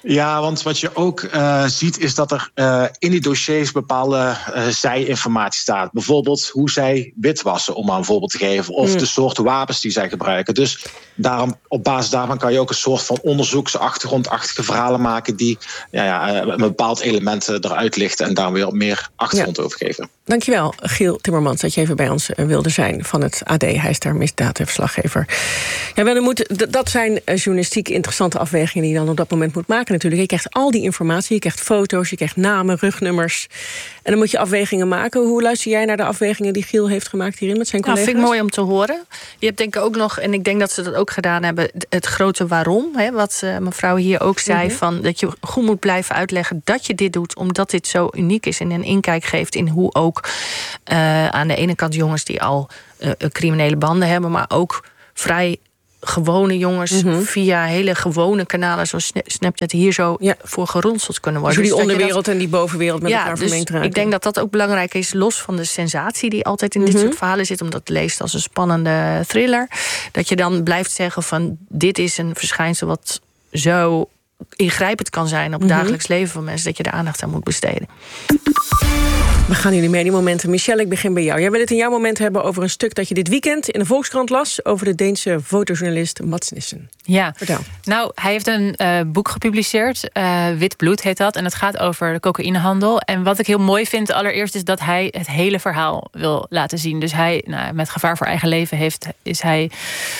Ja, want wat je ook ziet is dat er in die dossiers bepaalde zijinformatie staat. Bijvoorbeeld hoe zij witwassen, om maar een voorbeeld te geven. Of de soort wapens die zij gebruiken. Dus op basis daarvan kan je ook een soort van onderzoeksachtergrondachtige verhalen maken die een bepaald element eruit lichten en daar weer meer achtergrond over geven. Dankjewel, Giel Timmermans, dat je even bij ons wilde zijn van het AD. Hij is daar misdaadverslaggever. Ja, dat zijn journalistiek interessante afwegingen die je dan op dat moment moet maken natuurlijk. Je krijgt al die informatie, je krijgt foto's, je krijgt namen, rugnummers. En dan moet je afwegingen maken. Hoe luister jij naar de afwegingen die Giel heeft gemaakt hierin met zijn collega's? Nou, vind ik mooi om te horen. Je hebt denk ik ook nog, en ik denk dat ze dat ook gedaan hebben, het grote waarom. Hè, wat mevrouw hier ook zei, van dat je goed moet blijven uitleggen dat je dit doet, omdat dit zo uniek is en een inkijk geeft in hoe ook aan de ene kant jongens die al criminele banden hebben, maar ook vrij gewone jongens via hele gewone kanalen zoals Snapchat hier zo voor geronseld kunnen worden. Dus die onderwereld en die bovenwereld met elkaar vermengd raken. Ik denk dat dat ook belangrijk is, los van de sensatie die altijd in dit soort verhalen zit, omdat het leest als een spannende thriller. Dat je dan blijft zeggen van dit is een verschijnsel wat zo ingrijpend kan zijn op het dagelijks leven van mensen, dat je er aandacht aan moet besteden. We gaan jullie mediamomenten. Michelle, ik begin bij jou. Jij wil het in jouw moment hebben over een stuk dat je dit weekend in de Volkskrant las over de Deense fotojournalist Mats Nissen. Ja, vertel. Nou, hij heeft een boek gepubliceerd. Wit bloed heet dat. En het gaat over de cocaïnehandel. En wat ik heel mooi vind allereerst is dat hij het hele verhaal wil laten zien. Dus hij, met gevaar voor eigen leven is hij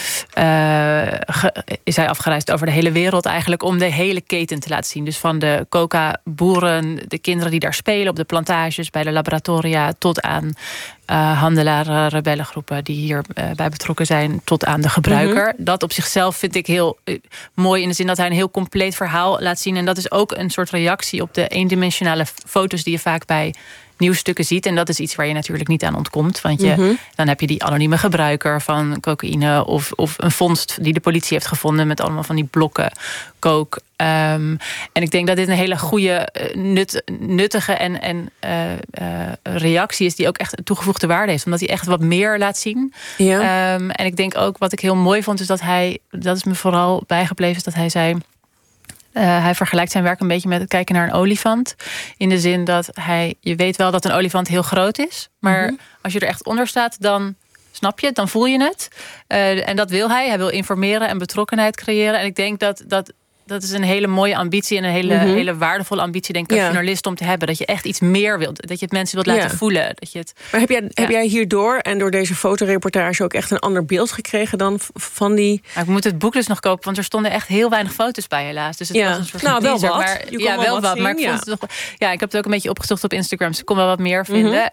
afgereisd over de hele wereld eigenlijk om de hele keten te laten zien. Dus van de coca-boeren, de kinderen die daar spelen op de plantages, bij de laboratoria, tot aan handelaren, rebellengroepen die hierbij betrokken zijn, tot aan de gebruiker. Dat op zichzelf vind ik heel mooi in de zin dat hij een heel compleet verhaal laat zien. En dat is ook een soort reactie op de eendimensionale foto's die je vaak bij nieuwsstukken ziet. En dat is iets waar je natuurlijk niet aan ontkomt. Want dan heb je die anonieme gebruiker van cocaïne of een vondst die de politie heeft gevonden met allemaal van die blokken coke. En ik denk dat dit een hele goede, nuttige en reactie is die ook echt een toegevoegde waarde heeft. Omdat hij echt wat meer laat zien. Ja. En ik denk ook wat ik heel mooi vond is dat is me vooral bijgebleven, is dat hij zei, hij vergelijkt zijn werk een beetje met het kijken naar een olifant. In de zin dat je weet wel dat een olifant heel groot is. Maar als je er echt onder staat, dan snap je het, dan voel je het. En dat wil hij. Hij wil informeren en betrokkenheid creëren. En ik denk dat is een hele mooie ambitie en een hele waardevolle ambitie, denk ik, als journalist om te hebben. Dat je echt iets meer wilt. Dat je het mensen wilt laten voelen. Dat je het, maar heb jij hierdoor en door deze fotoreportage ook echt een ander beeld gekregen dan van die... Nou, ik moet het boek dus nog kopen, want er stonden echt heel weinig foto's bij, helaas. Dus het was een soort van wel teaser, wat. Maar, wel wat. Maar ik vond het nog, ik heb het ook een beetje opgezocht op Instagram. Dus ik kon wel wat meer vinden.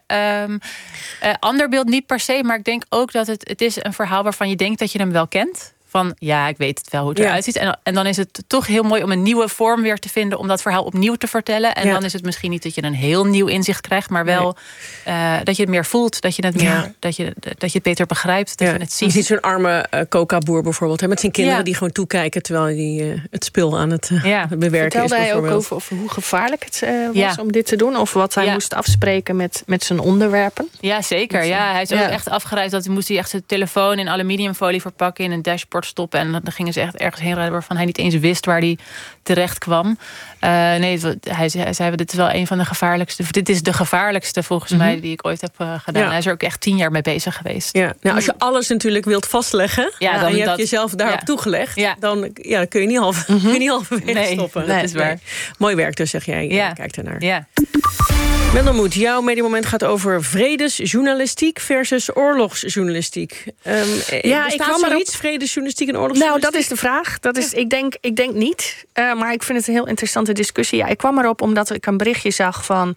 Ander beeld niet per se, maar ik denk ook dat het is een verhaal waarvan je denkt dat je hem wel kent. Van, ik weet het wel hoe het eruit ziet. En dan is het toch heel mooi om een nieuwe vorm weer te vinden, om dat verhaal opnieuw te vertellen. En dan is het misschien niet dat je een heel nieuw inzicht krijgt, maar wel dat je het meer voelt, dat je het meer, dat je het beter begrijpt, dat je het ziet. Je ziet zo'n arme coca-boer bijvoorbeeld, met zijn kinderen die gewoon toekijken terwijl hij het spul aan het bewerken is. Vertelde hij ook over hoe gevaarlijk het was om dit te doen, of wat hij moest afspreken met zijn onderwerpen? Ja, zeker. Hij is ook echt afgereisd. Dat moest hij echt zijn telefoon in aluminiumfolie verpakken, in een dashboard stoppen. En dan gingen ze echt ergens heen rijden waarvan hij niet eens wist waar hij terecht kwam. Hij zei, dit is wel een van de gevaarlijkste. Dit is de gevaarlijkste volgens mij die ik ooit heb gedaan. Hij is er ook echt 10 jaar mee bezig geweest. Ja. Nou, als je alles natuurlijk wilt vastleggen, en je hebt jezelf daarop toegelegd, dan kun je niet halverwege stoppen. Dat is waar. Mooi werk dus, zeg jij. Kijk ernaar. Ja. Mendelmoed, jouw mediamoment gaat over vredesjournalistiek versus oorlogsjournalistiek. Ik kwam zoiets, vredesjournalistiek en oorlogsjournalistiek? Nou, dat is de vraag. Dat is, ik denk niet. Maar ik vind het een heel interessante discussie. Ja, ik kwam erop omdat ik een berichtje zag van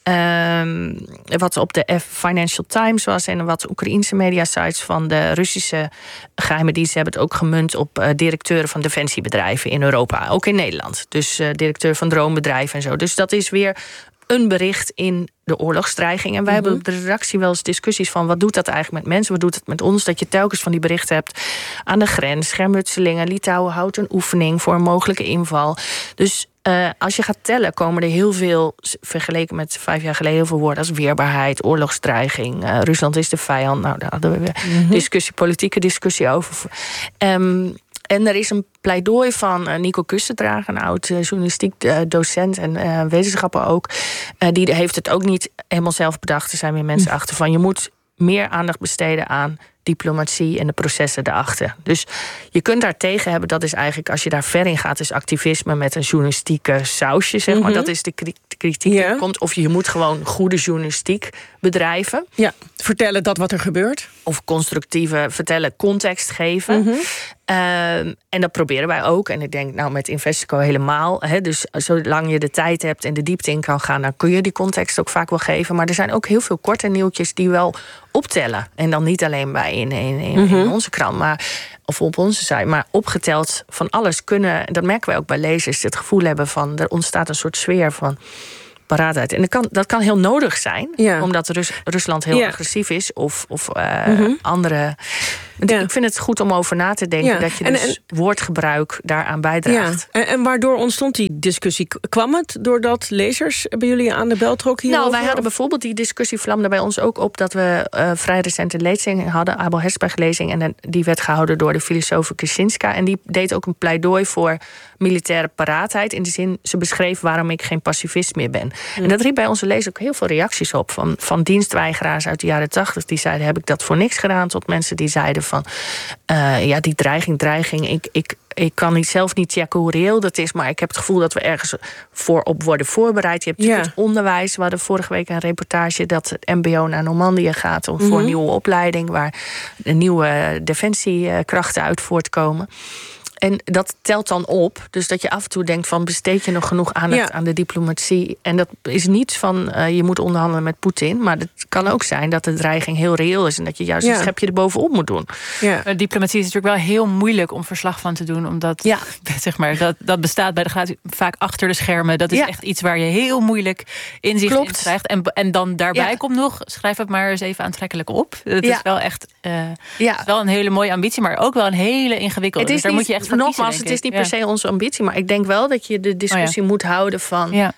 wat op de Financial Times was en wat Oekraïense mediasites van de Russische geheime dienst hebben het ook gemunt op directeuren van defensiebedrijven in Europa, ook in Nederland. Dus directeur van droombedrijven en zo. Dus dat is weer een bericht in de oorlogsdreiging. En wij hebben op de redactie wel eens discussies van wat doet dat eigenlijk met mensen? Wat doet het met ons? Dat je telkens van die berichten hebt aan de grens, schermutselingen. Litouwen houdt een oefening voor een mogelijke inval. Dus als je gaat tellen, komen er heel veel, vergeleken met 5 jaar geleden, heel veel woorden als weerbaarheid, oorlogsdreiging. Rusland is de vijand. Nou, daar hadden we weer politieke discussie over. En er is een pleidooi van Nico Kustendrager, een oud journalistiek docent en wetenschapper ook. Die heeft het ook niet helemaal zelf bedacht. Er zijn weer mensen achter van je moet meer aandacht besteden aan diplomatie en de processen daarachter. Dus je kunt daar tegen hebben, dat is eigenlijk, als je daar ver in gaat, is activisme met een journalistieke sausje, zeg maar. Dat is de kritiek die komt. Of je moet gewoon goede journalistiek bedrijven. Ja, vertellen dat wat er gebeurt. Of constructieve vertellen, context geven. En dat proberen wij ook. En ik denk, met Investico helemaal. Dus zolang je de tijd hebt en de diepte in kan gaan, dan kun je die context ook vaak wel geven. Maar er zijn ook heel veel korte nieuwtjes die wel optellen. En dan niet alleen bij in onze krant, of op onze site, maar opgeteld van alles kunnen. Dat merken wij ook bij lezers, het gevoel hebben van er ontstaat een soort sfeer van paraatheid. En dat kan heel nodig zijn, omdat Rusland heel agressief is of andere. Ik vind het goed om over na te denken dat je dus woordgebruik daaraan bijdraagt. Ja. En waardoor ontstond die discussie? Kwam het doordat lezers bij jullie aan de bel trokken hierover? Wij hadden bijvoorbeeld die discussie vlamde bij ons ook op dat we vrij recent een lezing hadden, Abel Hersberg-lezing, en die werd gehouden door de filosoof Kaczynska. En die deed ook een pleidooi voor militaire paraatheid. In de zin, ze beschreef waarom ik geen pacifist meer ben. En dat riep bij onze lezers ook heel veel reacties op. Van dienstweigeraars uit de jaren 80. Die zeiden, heb ik dat voor niks gedaan? Tot mensen die zeiden van, die dreiging. Ik kan zelf niet checken hoe reëel dat is, maar ik heb het gevoel dat we ergens op worden voorbereid. Je hebt natuurlijk het onderwijs. We hadden vorige week een reportage dat het MBO naar Normandië gaat voor een nieuwe opleiding, waar de nieuwe defensiekrachten uit voortkomen. En dat telt dan op. Dus dat je af en toe denkt van, besteed je nog genoeg aandacht aan de diplomatie? En dat is niets van, je moet onderhandelen met Poetin. Maar het kan ook zijn dat de dreiging heel reëel is en dat je juist een schepje erbovenop moet doen. Diplomatie is natuurlijk wel heel moeilijk om verslag van te doen. Omdat zeg maar, dat bestaat bij de gratie vaak achter de schermen. Dat is echt iets waar je heel moeilijk inzicht in krijgt. En dan daarbij komt nog, schrijf het maar eens even aantrekkelijk op. Dat is wel echt is wel een hele mooie ambitie, maar ook wel een hele ingewikkelde. Dus daar moet je echt van nogmaals, kiezen, het is niet per se onze ambitie, maar ik denk wel dat je de discussie moet houden van.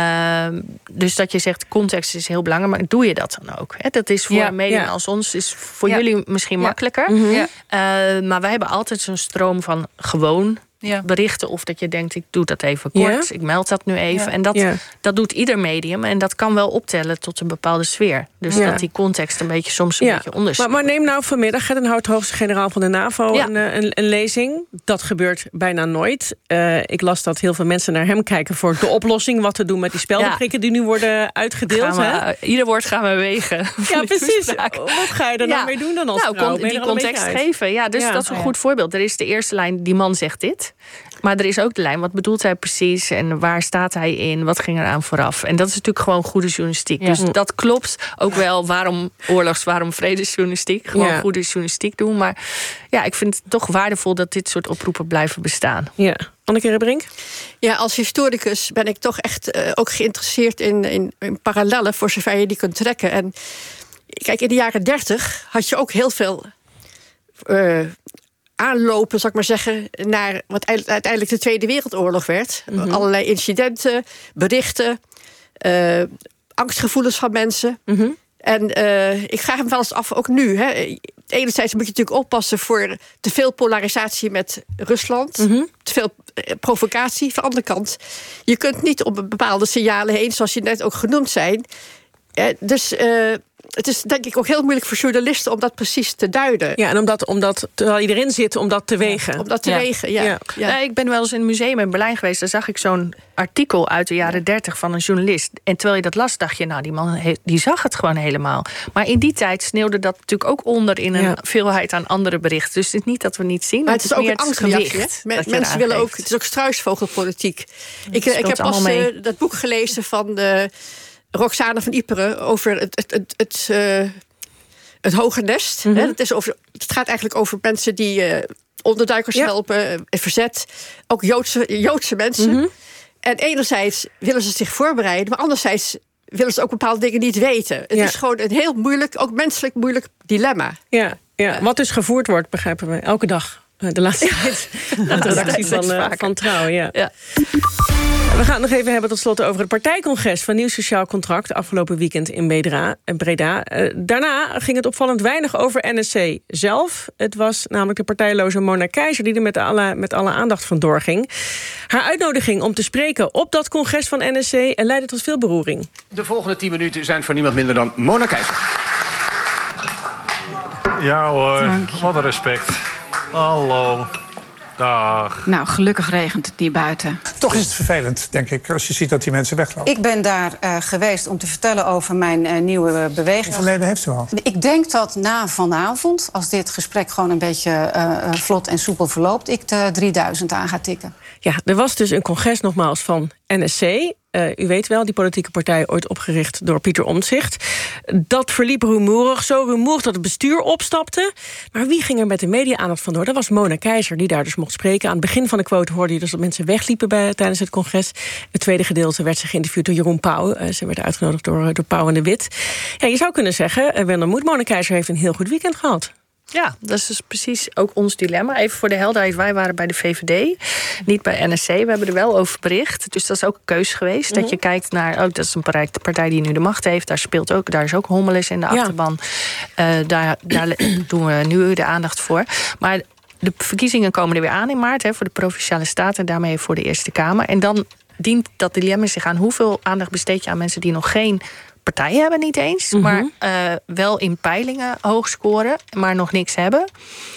Dus dat je zegt, context is heel belangrijk, maar doe je dat dan ook? Dat is voor media als ons, is voor jullie misschien makkelijker. Maar wij hebben altijd zo'n stroom van gewoon berichten, of dat je denkt, ik doe dat even kort, ik meld dat nu even. En dat doet ieder medium en dat kan wel optellen tot een bepaalde sfeer. Dus dat die context een beetje soms een beetje onderzoekt. Maar neem nou vanmiddag, dan houdt de hoogste generaal van de NAVO een lezing. Dat gebeurt bijna nooit. Ik las dat heel veel mensen naar hem kijken voor de oplossing, wat te doen met die speldenprikken die nu worden uitgedeeld. Ieder woord gaan we wegen. Ja, precies. Wat ga je er nou mee doen dan als vrouw? Die context geven. Ja, dus dat is een goed voorbeeld. Er is de eerste lijn, die man zegt dit. Maar er is ook de lijn, wat bedoelt hij precies en waar staat hij in, wat ging er aan vooraf. En dat is natuurlijk gewoon goede journalistiek. Dus dat klopt ook wel, waarom vredesjournalistiek. Gewoon goede journalistiek doen. Maar ik vind het toch waardevol dat dit soort oproepen blijven bestaan. Ja. Anneke Rebrink? Ja, als historicus ben ik toch echt ook geïnteresseerd in parallellen, voor zover je die kunt trekken. En kijk, in de jaren 30 had je ook heel veel aanlopen, zal ik maar zeggen, naar wat uiteindelijk de Tweede Wereldoorlog werd. Allerlei incidenten, berichten, angstgevoelens van mensen. En ik vraag me wel eens af, ook nu. Enerzijds moet je natuurlijk oppassen voor te veel polarisatie met Rusland. Te veel provocatie. Van de andere kant, je kunt niet op bepaalde signalen heen, zoals je net ook genoemd zijn. Dus het is denk ik ook heel moeilijk voor journalisten om dat precies te duiden. Ja, en omdat terwijl iedereen zit, om dat te wegen. Om dat te wegen, ja. Ik ben wel eens in een museum in Berlijn geweest. Daar zag ik zo'n artikel uit de jaren 30 van een journalist. En terwijl je dat las, dacht je, die man die zag het gewoon helemaal. Maar in die tijd sneeuwde dat natuurlijk ook onder in een veelheid aan andere berichten. Dus het is niet dat we niet zien. Maar het is ook een angstreactie. Mensen willen ook, het is ook struisvogelpolitiek. Ik heb pas dat boek gelezen van Roxane van Iperen over het Hoge Nest. Het gaat eigenlijk over mensen die onderduikers helpen, verzet. Ook Joodse mensen. En enerzijds willen ze zich voorbereiden, maar anderzijds willen ze ook bepaalde dingen niet weten. Het is gewoon een heel moeilijk, ook menselijk moeilijk dilemma. Ja. Wat dus gevoerd wordt, begrijpen we elke dag. De laatste tijd. De redactie van Trouw, We gaan het nog even hebben tot slot over het partijcongres van Nieuw Sociaal Contract afgelopen weekend in Breda. Daarna ging het opvallend weinig over NSC zelf. Het was namelijk de partijloze Mona Keizer die er met alle aandacht vandoor ging. Haar uitnodiging om te spreken op dat congres van NSC leidde tot veel beroering. De volgende 10 minuten zijn voor niemand minder dan Mona Keizer. Ja hoor, wat een respect. Hallo. Dag. Nou, gelukkig regent het niet buiten. Toch is het vervelend, denk ik, als je ziet dat die mensen weglopen. Ik ben daar geweest om te vertellen over mijn nieuwe beweging. Hoeveel leden heeft u al? Ik denk dat na vanavond, als dit gesprek gewoon een beetje vlot en soepel verloopt, ik de 3000 aan ga tikken. Ja, er was dus een congres nogmaals van NSC. U weet wel, die politieke partij ooit opgericht door Pieter Omtzigt. Dat verliep rumoerig, zo rumoerig dat het bestuur opstapte. Maar wie ging er met de media-aandacht vandoor? Dat was Mona Keizer, die daar dus mocht spreken. Aan het begin van de quote hoorde je dus dat mensen wegliepen tijdens het congres. Het tweede gedeelte werd ze geïnterviewd door Jeroen Pauw. Ze werd uitgenodigd door Pauw en de Wit. Ja, je zou kunnen zeggen, Wendel Moed, Mona Keizer heeft een heel goed weekend gehad. Ja, dat is dus precies ook ons dilemma. Even voor de helderheid, wij waren bij de VVD, niet bij NSC. We hebben er wel over bericht. Dus dat is ook een keus geweest. Dat je kijkt naar, dat is een partij die nu de macht heeft. Daar is ook hommeles in de achterban. Daar doen we nu de aandacht voor. Maar de verkiezingen komen er weer aan in maart, voor de Provinciale Staten en daarmee voor de Eerste Kamer. En dan dient dat dilemma zich aan hoeveel aandacht besteed je aan mensen die nog geen partij hebben, niet eens, maar wel in peilingen hoog scoren, maar nog niks hebben.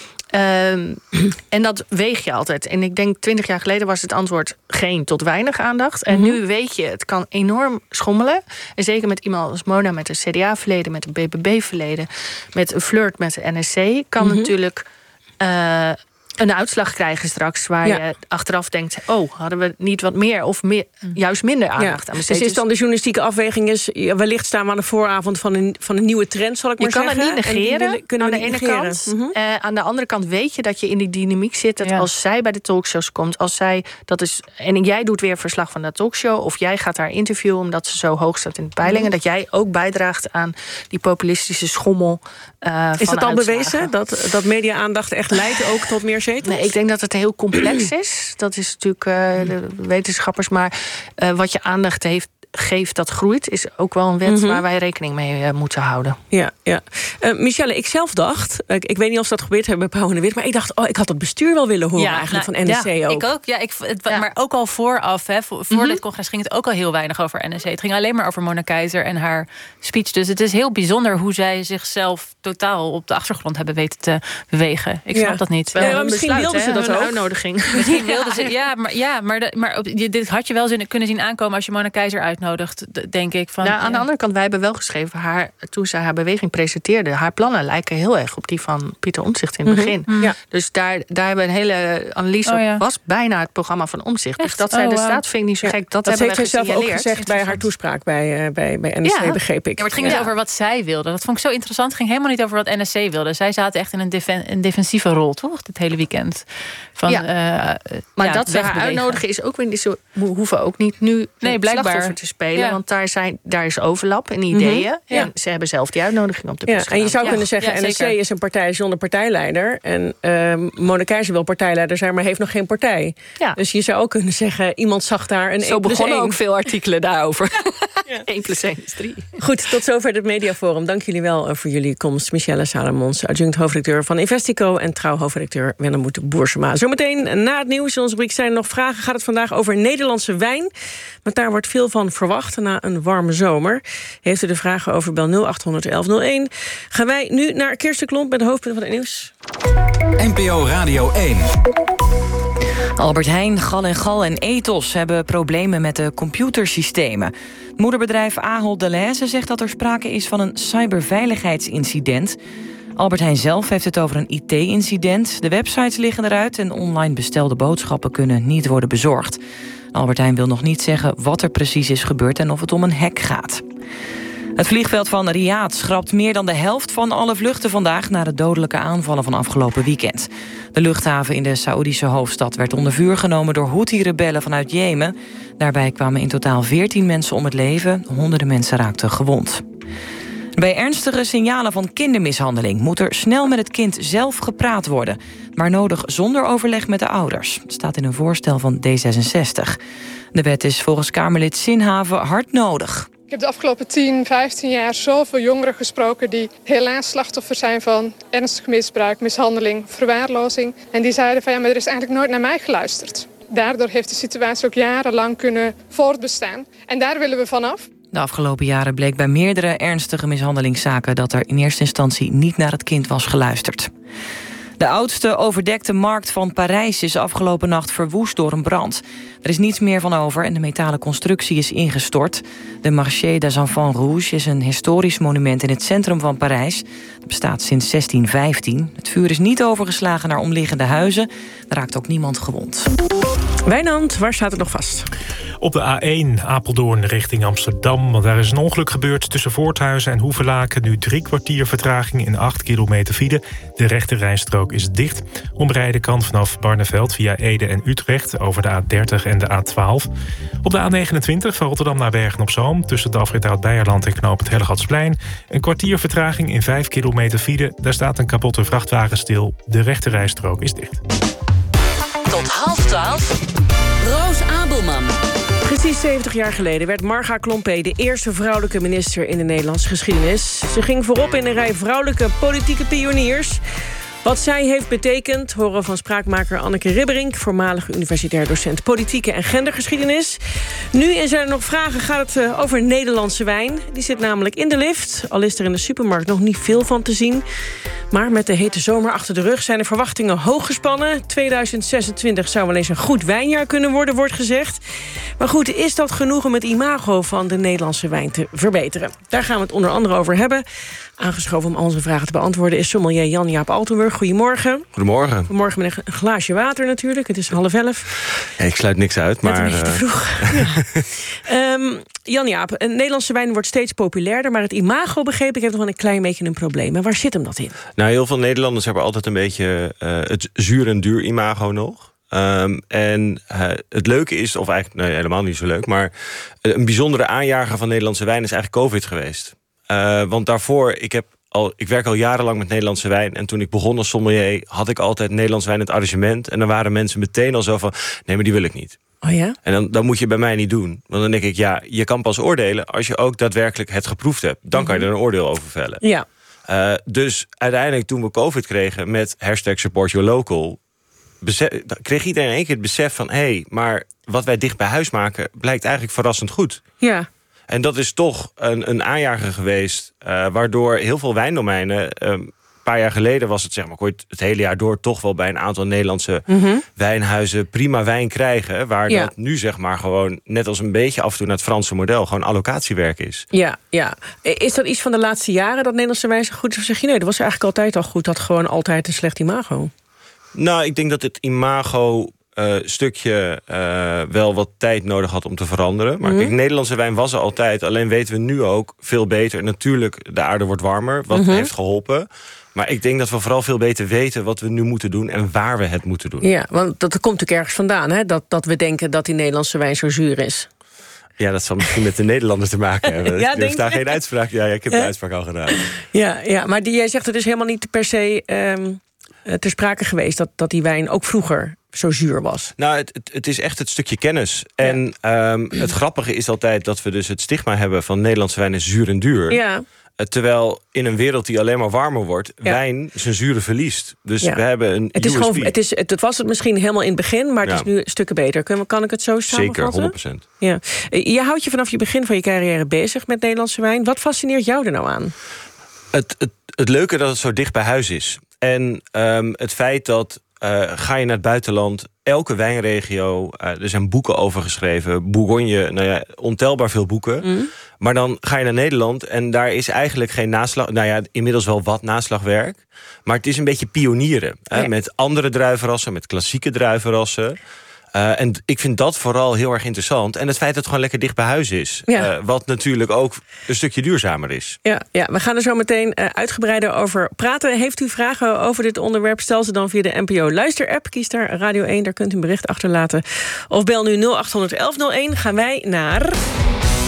En dat weeg je altijd. En ik denk 20 jaar geleden was het antwoord geen tot weinig aandacht. En nu weet je, het kan enorm schommelen. En zeker met iemand als Mona, met een CDA-verleden, met een BBB-verleden, met een flirt met de NSC, kan natuurlijk een uitslag krijgen straks waar je achteraf denkt, hadden we niet wat meer of juist minder aandacht aan besteed. Dus is dan de journalistieke afweging wellicht staan we aan de vooravond van een nieuwe trend, zal ik maar zeggen. Je kan het niet negeren aan de ene kant. Aan de andere kant weet je dat je in die dynamiek zit, dat als zij bij de talkshows komt, als zij en jij doet weer verslag van de talkshow, of jij gaat haar interviewen omdat ze zo hoog staat in de peilingen, dat jij ook bijdraagt aan die populistische schommel. Is het al bewezen dat media-aandacht echt leidt ook tot meer zetels? Nee, ik denk dat het heel complex is. Dat is natuurlijk de wetenschappers. Maar wat je aandacht geeft, dat groeit, is ook wel een wet waar wij rekening mee moeten houden. Ja. Michelle, ik zelf dacht, ik weet niet of dat gebeurd heeft bij Pauw en de Wit, maar ik dacht, ik had het bestuur wel willen horen eigenlijk van NSC ook. Ik ook. Maar ook al vooraf, voor dit congres ging het ook al heel weinig over NSC. Het ging alleen maar over Mona Keizer en haar speech. Dus het is heel bijzonder hoe zij zichzelf totaal op de achtergrond hebben weten te bewegen. Ik snap dat niet. Misschien wilden ze dat ook. Uitnodiging. Misschien wilden ze, maar dit had je wel kunnen zien aankomen als je Mona Keizer uitnodigt, denk ik. Aan de andere kant, wij hebben wel geschreven, toen zij haar beweging presenteerde, haar plannen lijken heel erg op die van Pieter Omtzigt in het begin. Ja. Dus daar hebben we een hele analyse op. Was bijna het programma van Omtzigt. Dus dat zij de staat vind ik niet zo gek. Dat hebben we heeft zij zelf ook gezegd bij haar toespraak bij NSC, begreep ik. Ja, maar het ging dus over wat zij wilde. Dat vond ik zo interessant. Het ging helemaal niet over wat NSC wilde. Zij zaten echt in een defensieve rol, toch? Dit hele weekend. Maar dat ze haar uitnodigen is ook weer niet zo. We hoeven ook niet nu slachtoffer te spelen. Ja. Want daar is overlap in ideeën. En ze hebben zelf die uitnodiging op de bus gedaan. En je zou kunnen zeggen, NSC is een partij zonder partijleider. En Mona Keizer wil partijleider zijn, maar heeft nog geen partij. Ja. Dus je zou ook kunnen zeggen, iemand zag daar een 1+1. Zo begonnen ook veel artikelen daarover. 1+1 is 3. Goed, tot zover het Mediaforum. Dank jullie wel voor jullie komst. Michelle Salomons, adjunct hoofdredacteur van Investico en trouw hoofdredacteur Wendel Boersema. Zometeen na het nieuws in onze rubriek zijn er nog vragen. Gaat het vandaag over Nederlandse wijn. Want daar wordt veel van verwacht na een warme zomer. Heeft u de vragen over, bel 0800 1101. Gaan wij nu naar Kirsten Klomp met de hoofdpunten van het nieuws. NPO Radio 1. Albert Heijn, Gal & Gal en Ethos hebben problemen met de computersystemen. Het moederbedrijf Ahold Delhaize zegt dat er sprake is van een cyberveiligheidsincident. Albert Heijn zelf heeft het over een IT-incident. De websites liggen eruit en online bestelde boodschappen kunnen niet worden bezorgd. Albert Heijn wil nog niet zeggen wat er precies is gebeurd en of het om een hack gaat. Het vliegveld van Riyadh schrapt meer dan de helft van alle vluchten vandaag na de dodelijke aanvallen van afgelopen weekend. De luchthaven in de Saoedische hoofdstad werd onder vuur genomen door Houthi-rebellen vanuit Jemen. Daarbij kwamen in totaal 14 mensen om het leven, honderden mensen raakten gewond. Bij ernstige signalen van kindermishandeling moet er snel met het kind zelf gepraat worden, maar nodig zonder overleg met de ouders. Dat staat in een voorstel van D66. De wet is volgens Kamerlid Sinhaven hard nodig. Ik heb de afgelopen 10, 15 jaar zoveel jongeren gesproken die helaas slachtoffer zijn van ernstig misbruik, mishandeling, verwaarlozing. En die zeiden van ja, maar er is eigenlijk nooit naar mij geluisterd. Daardoor heeft de situatie ook jarenlang kunnen voortbestaan. En daar willen we vanaf. De afgelopen jaren bleek bij meerdere ernstige mishandelingszaken dat er in eerste instantie niet naar het kind was geluisterd. De oudste overdekte markt van Parijs is afgelopen nacht verwoest door een brand. Er is niets meer van over en de metalen constructie is ingestort. De Marché des Enfants Rouges is een historisch monument in het centrum van Parijs. Het bestaat sinds 1615. Het vuur is niet overgeslagen naar omliggende huizen. Er raakt ook niemand gewond. Wijnand, waar staat het nog vast? Op de A1 Apeldoorn richting Amsterdam. Want daar is een ongeluk gebeurd tussen Voorthuizen en Hoevelaken. Nu 3 kwartier vertraging in 8 kilometer file. De rechte rijstrook is dicht. Omrijden kan vanaf Barneveld via Ede en Utrecht over de A30 en de A12. Op de A29 van Rotterdam naar Bergen-op-Zoom. Tussen de afrit Oud-Beijerland en knoop het Hellegatsplein. Een kwartier vertraging in 5 kilometer file. Daar staat een kapotte vrachtwagen stil. De rechte rijstrook is dicht. Tot 11:30. Roos Abelman. Precies 70 jaar geleden werd Marga Klompé de eerste vrouwelijke minister in de Nederlandse geschiedenis. Ze ging voorop in een rij vrouwelijke politieke pioniers. Wat zij heeft betekend, horen van spraakmaker Anneke Ribberink, voormalig universitair docent politieke en gendergeschiedenis. Nu in Zijn er nog vragen gaat het over Nederlandse wijn. Die zit namelijk in de lift, al is er in de supermarkt nog niet veel van te zien. Maar met de hete zomer achter de rug zijn de verwachtingen hoog gespannen. 2026 zou wel eens een goed wijnjaar kunnen worden, wordt gezegd. Maar goed, is dat genoeg om het imago van de Nederlandse wijn te verbeteren? Daar gaan we het onder andere over hebben. Aangeschoven om al onze vragen te beantwoorden is sommelier Jan-Jaap Altenburg. Goedemorgen. Goedemorgen. Vanmorgen met een glaasje water natuurlijk. Het is 10:30. Ja, ik sluit niks uit, maar... Net een beetje te vroeg. Ja. Jan-Jaap, een Nederlandse wijn wordt steeds populairder, maar het imago, begreep ik, heeft nog wel een klein beetje een probleem. En waar zit hem dat in? Nou, heel veel Nederlanders hebben altijd een beetje het zuur en duur imago nog. Het leuke is, of eigenlijk nee, helemaal niet zo leuk, maar een bijzondere aanjager van Nederlandse wijn is eigenlijk COVID geweest. Want daarvoor, ik werk al jarenlang met Nederlandse wijn. En toen ik begon als sommelier, had ik altijd Nederlandse wijn in het arrangement. En dan waren mensen meteen al zo van, nee, maar die wil ik niet. Oh ja? En dan moet je bij mij niet doen. Want dan denk ik, ja, je kan pas oordelen als je ook daadwerkelijk het geproefd hebt. Dan kan je er een oordeel over vellen. Ja. Dus uiteindelijk toen we COVID kregen met #SupportYourLocal, kreeg iedereen in één keer het besef van, hé, maar wat wij dicht bij huis maken blijkt eigenlijk verrassend goed. Ja. En dat is toch een aanjager geweest, waardoor heel veel wijndomeinen, een paar jaar geleden was het, zeg maar, kon je het hele jaar door toch wel bij een aantal Nederlandse wijnhuizen prima wijn krijgen. Waar dat nu, zeg maar, gewoon net als een beetje af en toe naar het Franse model gewoon allocatiewerk is. Ja, ja. Is dat iets van de laatste jaren dat Nederlandse wijn zo goed is? Of zeg je nee, dat was eigenlijk altijd al goed, dat gewoon altijd een slecht imago? Nou, ik denk dat het imago stukje wel wat tijd nodig had om te veranderen. Maar kijk, Nederlandse wijn was er altijd. Alleen weten we nu ook veel beter. Natuurlijk, de aarde wordt warmer, wat heeft geholpen. Maar ik denk dat we vooral veel beter weten wat we nu moeten doen en waar we het moeten doen. Ja, want dat komt natuurlijk ergens vandaan, hè? Dat we denken dat die Nederlandse wijn zo zuur is. Ja, dat zal misschien met de Nederlanders te maken hebben. Ja, ik heb daar geen uitspraak. Ja, ik heb de uitspraak al gedaan. Ja, maar jij zegt het is helemaal niet per se ter sprake geweest dat die wijn ook vroeger zo zuur was. Nou, het is echt het stukje kennis. En het grappige is altijd dat we dus het stigma hebben van Nederlandse wijn is zuur en duur. Ja. Terwijl in een wereld die alleen maar warmer wordt, wijn zijn zuren verliest. Dus we hebben een het was het misschien helemaal in het begin, maar het is nu stukken beter. Kan ik het zo samenvatten? Zeker, 100%. Ja. Je houdt je vanaf je begin van je carrière bezig met Nederlandse wijn. Wat fascineert jou er nou aan? Het leuke dat het zo dicht bij huis is. En het feit dat ga je naar het buitenland, elke wijnregio, er zijn boeken over geschreven. Bourgogne, nou ja, ontelbaar veel boeken. Maar dan ga je naar Nederland en daar is eigenlijk geen naslag. Nou ja, inmiddels wel wat naslagwerk. Maar het is een beetje pionieren. Met andere druivenrassen, met klassieke druivenrassen. En ik vind dat vooral heel erg interessant. En het feit dat het gewoon lekker dicht bij huis is. Ja. Wat natuurlijk ook een stukje duurzamer is. Ja, we gaan er zo meteen uitgebreider over praten. Heeft u vragen over dit onderwerp? Stel ze dan via de NPO Luister-app. Kies daar Radio 1, daar kunt u een bericht achterlaten. Of bel nu 0800 1101. Gaan wij naar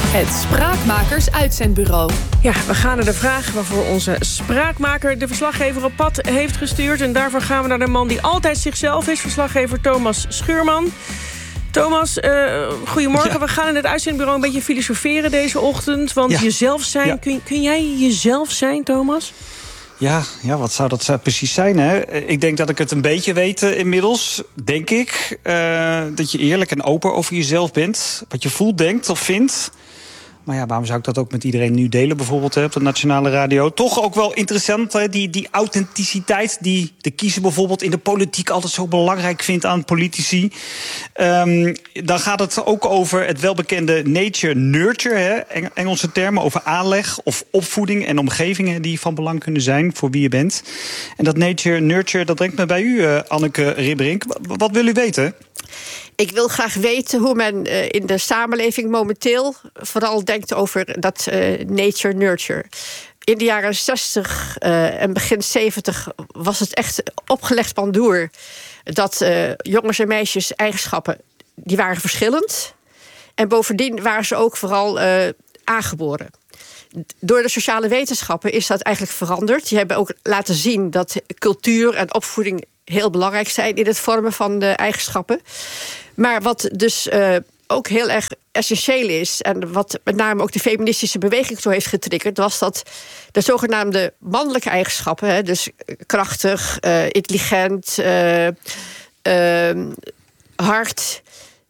Het Spraakmakers Uitzendbureau. Ja, we gaan naar de vraag waarvoor onze spraakmaker de verslaggever op pad heeft gestuurd. En daarvoor gaan we naar de man die altijd zichzelf is, verslaggever Thomas Schuurman. Thomas, goedemorgen. Ja. We gaan in het uitzendbureau een beetje filosoferen deze ochtend. Want jezelf zijn, kun jij jezelf zijn, Thomas? Ja, wat zou dat precies zijn, hè? Ik denk dat ik het een beetje weet inmiddels, denk ik. Dat je eerlijk en open over jezelf bent. Wat je voelt, denkt of vindt. Maar ja, waarom zou ik dat ook met iedereen nu delen, bijvoorbeeld op de nationale radio? Toch ook wel interessant, hè? Die authenticiteit die de kiezer bijvoorbeeld in de politiek altijd zo belangrijk vindt aan politici. Dan gaat het ook over het welbekende nature-nurture, hè? Engelse termen over aanleg of opvoeding en omgevingen die van belang kunnen zijn voor wie je bent. En dat nature-nurture, dat brengt me bij u, Anneke Ribberink. Wat wil u weten? Ik wil graag weten hoe men in de samenleving momenteel vooral denkt over dat nature-nurture. In de jaren 60 en begin 70 was het echt opgelegd bandoer dat jongens en meisjes eigenschappen, die waren verschillend. En bovendien waren ze ook vooral aangeboren. Door de sociale wetenschappen is dat eigenlijk veranderd. Die hebben ook laten zien dat cultuur en opvoeding heel belangrijk zijn in het vormen van de eigenschappen. Maar wat dus ook heel erg essentieel is, en wat met name ook de feministische beweging zo heeft getriggerd, was dat de zogenaamde mannelijke eigenschappen, hè, dus krachtig, intelligent, hard,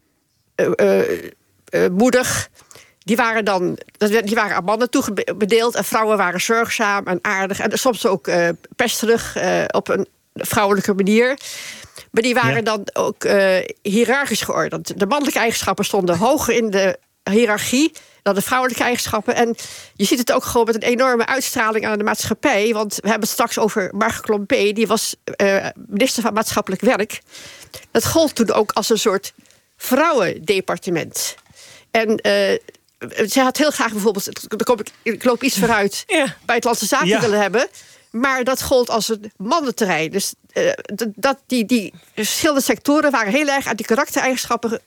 moedig, die waren aan mannen toebedeeld en vrouwen waren zorgzaam en aardig en soms ook pesterig op een vrouwelijke manier. Maar die waren dan ook hiërarchisch geordend. De mannelijke eigenschappen stonden hoger in de hiërarchie dan de vrouwelijke eigenschappen. En je ziet het ook gewoon met een enorme uitstraling aan de maatschappij. Want we hebben het straks over Margot Klompé. Die was minister van Maatschappelijk Werk. Dat gold toen ook als een soort vrouwendepartement. En zij had heel graag bijvoorbeeld, ik loop iets vooruit, buitenlandse zaken willen hebben. Maar dat gold als een mannenterrein. Dus die verschillende sectoren waren heel erg aan die karaktereigenschappen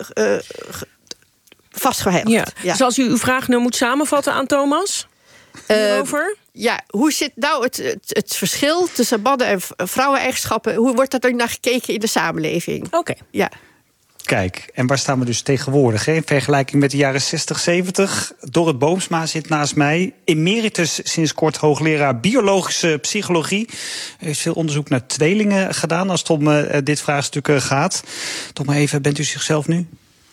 vastgehecht. Ja. Dus als u uw vraag nu moet samenvatten aan Thomas hierover? Hoe zit nou het verschil tussen mannen- en vrouweneigenschappen? Hoe wordt daar naar gekeken in de samenleving? Oké. Ja. Kijk, en waar staan we dus tegenwoordig? In vergelijking met de jaren 60, 70. Dorrit Boomsma zit naast mij. Emeritus sinds kort hoogleraar biologische psychologie. U heeft veel onderzoek naar tweelingen gedaan als het om dit vraagstuk gaat. Toch maar even, bent u zichzelf nu?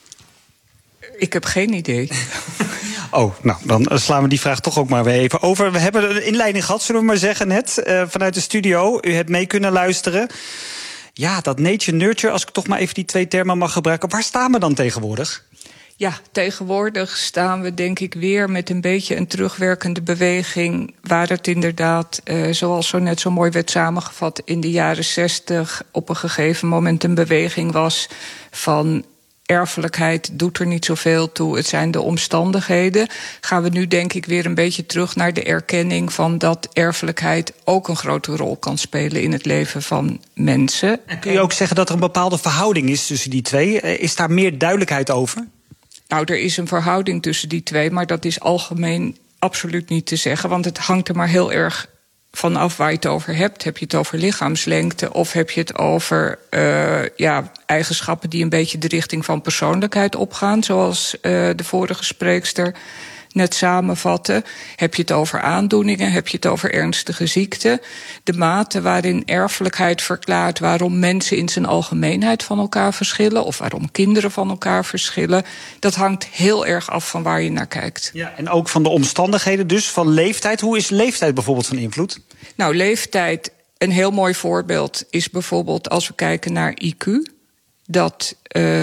Ik heb geen idee. Oh, nou, dan slaan we die vraag toch ook maar weer even over. We hebben een inleiding gehad, zullen we maar zeggen, net vanuit de studio. U hebt mee kunnen luisteren. Ja, dat nature-nurture, als ik toch maar even die twee termen mag gebruiken. Waar staan we dan tegenwoordig? Ja, tegenwoordig staan we denk ik weer met een beetje een terugwerkende beweging, waar het inderdaad, zoals zo net zo mooi werd samengevat, in de jaren 60 op een gegeven moment een beweging was van erfelijkheid doet er niet zoveel toe, het zijn de omstandigheden. Gaan we nu denk ik weer een beetje terug naar de erkenning van dat erfelijkheid ook een grote rol kan spelen in het leven van mensen. En kun je ook zeggen dat er een bepaalde verhouding is tussen die twee? Is daar meer duidelijkheid over? Nou, er is een verhouding tussen die twee, maar dat is algemeen absoluut niet te zeggen, want het hangt er maar heel erg vanaf waar je het over hebt. Heb je het over lichaamslengte of heb je het over eigenschappen die een beetje de richting van persoonlijkheid opgaan, zoals de vorige spreekster net samenvatte. Heb je het over aandoeningen? Heb je het over ernstige ziekten? De mate waarin erfelijkheid verklaart waarom mensen in zijn algemeenheid van elkaar verschillen, of waarom kinderen van elkaar verschillen, dat hangt heel erg af van waar je naar kijkt. Ja, en ook van de omstandigheden, dus van leeftijd. Hoe is leeftijd bijvoorbeeld van invloed? Nou, leeftijd, een heel mooi voorbeeld is bijvoorbeeld als we kijken naar IQ. Dat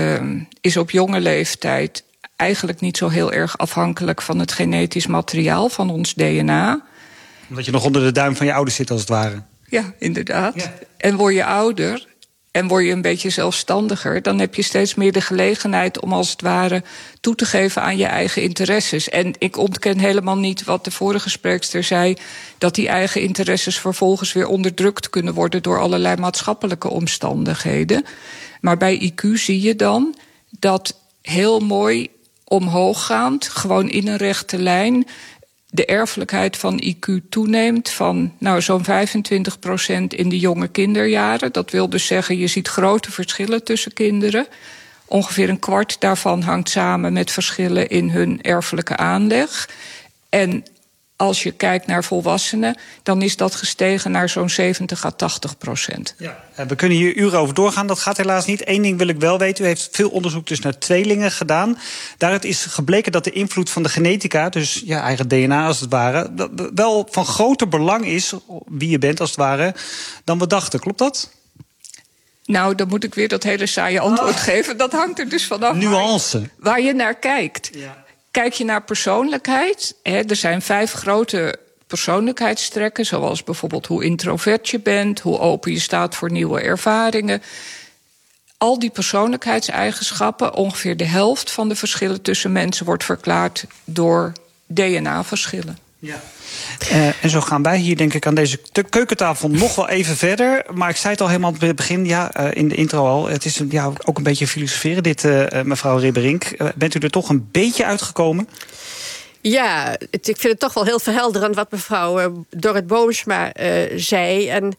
is op jonge leeftijd eigenlijk niet zo heel erg afhankelijk van het genetisch materiaal van ons DNA. Omdat je nog onder de duim van je ouders zit, als het ware. Ja, inderdaad. Ja. En word je ouder en word je een beetje zelfstandiger, dan heb je steeds meer de gelegenheid om als het ware toe te geven aan je eigen interesses. En ik ontken helemaal niet wat de vorige spreekster zei, dat die eigen interesses vervolgens weer onderdrukt kunnen worden door allerlei maatschappelijke omstandigheden. Maar bij IQ zie je dan dat heel mooi omhooggaand, gewoon in een rechte lijn. De erfelijkheid van IQ toeneemt van zo'n 25% in de jonge kinderjaren. Dat wil dus zeggen, je ziet grote verschillen tussen kinderen. Ongeveer een kwart daarvan hangt samen met verschillen in hun erfelijke aanleg. En als je kijkt naar volwassenen, dan is dat gestegen naar zo'n 70-80%. Ja. We kunnen hier uren over doorgaan, dat gaat helaas niet. Eén ding wil ik wel weten, u heeft veel onderzoek dus naar tweelingen gedaan. Daaruit is gebleken dat de invloed van de genetica, dus eigen DNA als het ware, wel van groter belang is, wie je bent als het ware, dan we dachten. Klopt dat? Nou, dan moet ik weer dat hele saaie antwoord geven. Dat hangt er dus vanaf nuance. Waar je naar kijkt. Ja. Kijk je naar persoonlijkheid, er zijn 5 grote persoonlijkheidstrekken, zoals bijvoorbeeld hoe introvert je bent, hoe open je staat voor nieuwe ervaringen. Al die persoonlijkheidseigenschappen, ongeveer de helft van de verschillen tussen mensen wordt verklaard door DNA-verschillen. Ja. En zo gaan wij hier denk ik aan deze keukentafel nog wel even verder. Maar ik zei het al helemaal aan het begin, in de intro al. Het is ook een beetje filosoferen dit, mevrouw Ribberink. Bent u er toch een beetje uitgekomen? Ja, ik vind het toch wel heel verhelderend wat mevrouw Dorrit Boomsma zei. En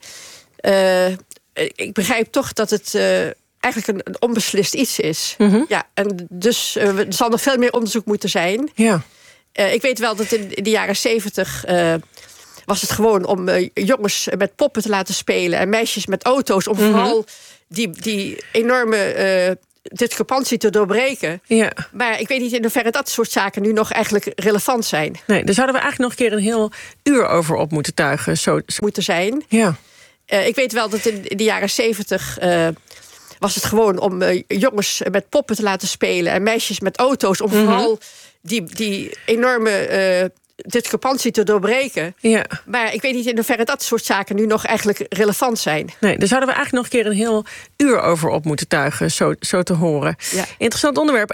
ik begrijp toch dat het eigenlijk een onbeslist iets is. Mm-hmm. Ja, en dus er zal nog veel meer onderzoek moeten zijn. Ja. Ik weet wel dat in de jaren 70 was het gewoon om jongens met poppen te laten spelen en meisjes met auto's, om vooral die enorme discrepantie te doorbreken. Ja. Maar ik weet niet in hoeverre dat soort zaken nu nog eigenlijk relevant zijn. Nee, daar zouden we eigenlijk nog een keer een heel uur over op moeten tuigen. Zo moeten zijn. Ja. Ik weet wel dat in de jaren 70 was het gewoon om jongens met poppen te laten spelen en meisjes met auto's, om vooral die enorme discrepantie te doorbreken. Ja. Maar ik weet niet in hoeverre dat soort zaken nu nog eigenlijk relevant zijn. Nee, daar zouden we eigenlijk nog een keer een heel uur over op moeten tuigen, zo te horen. Ja. Interessant onderwerp.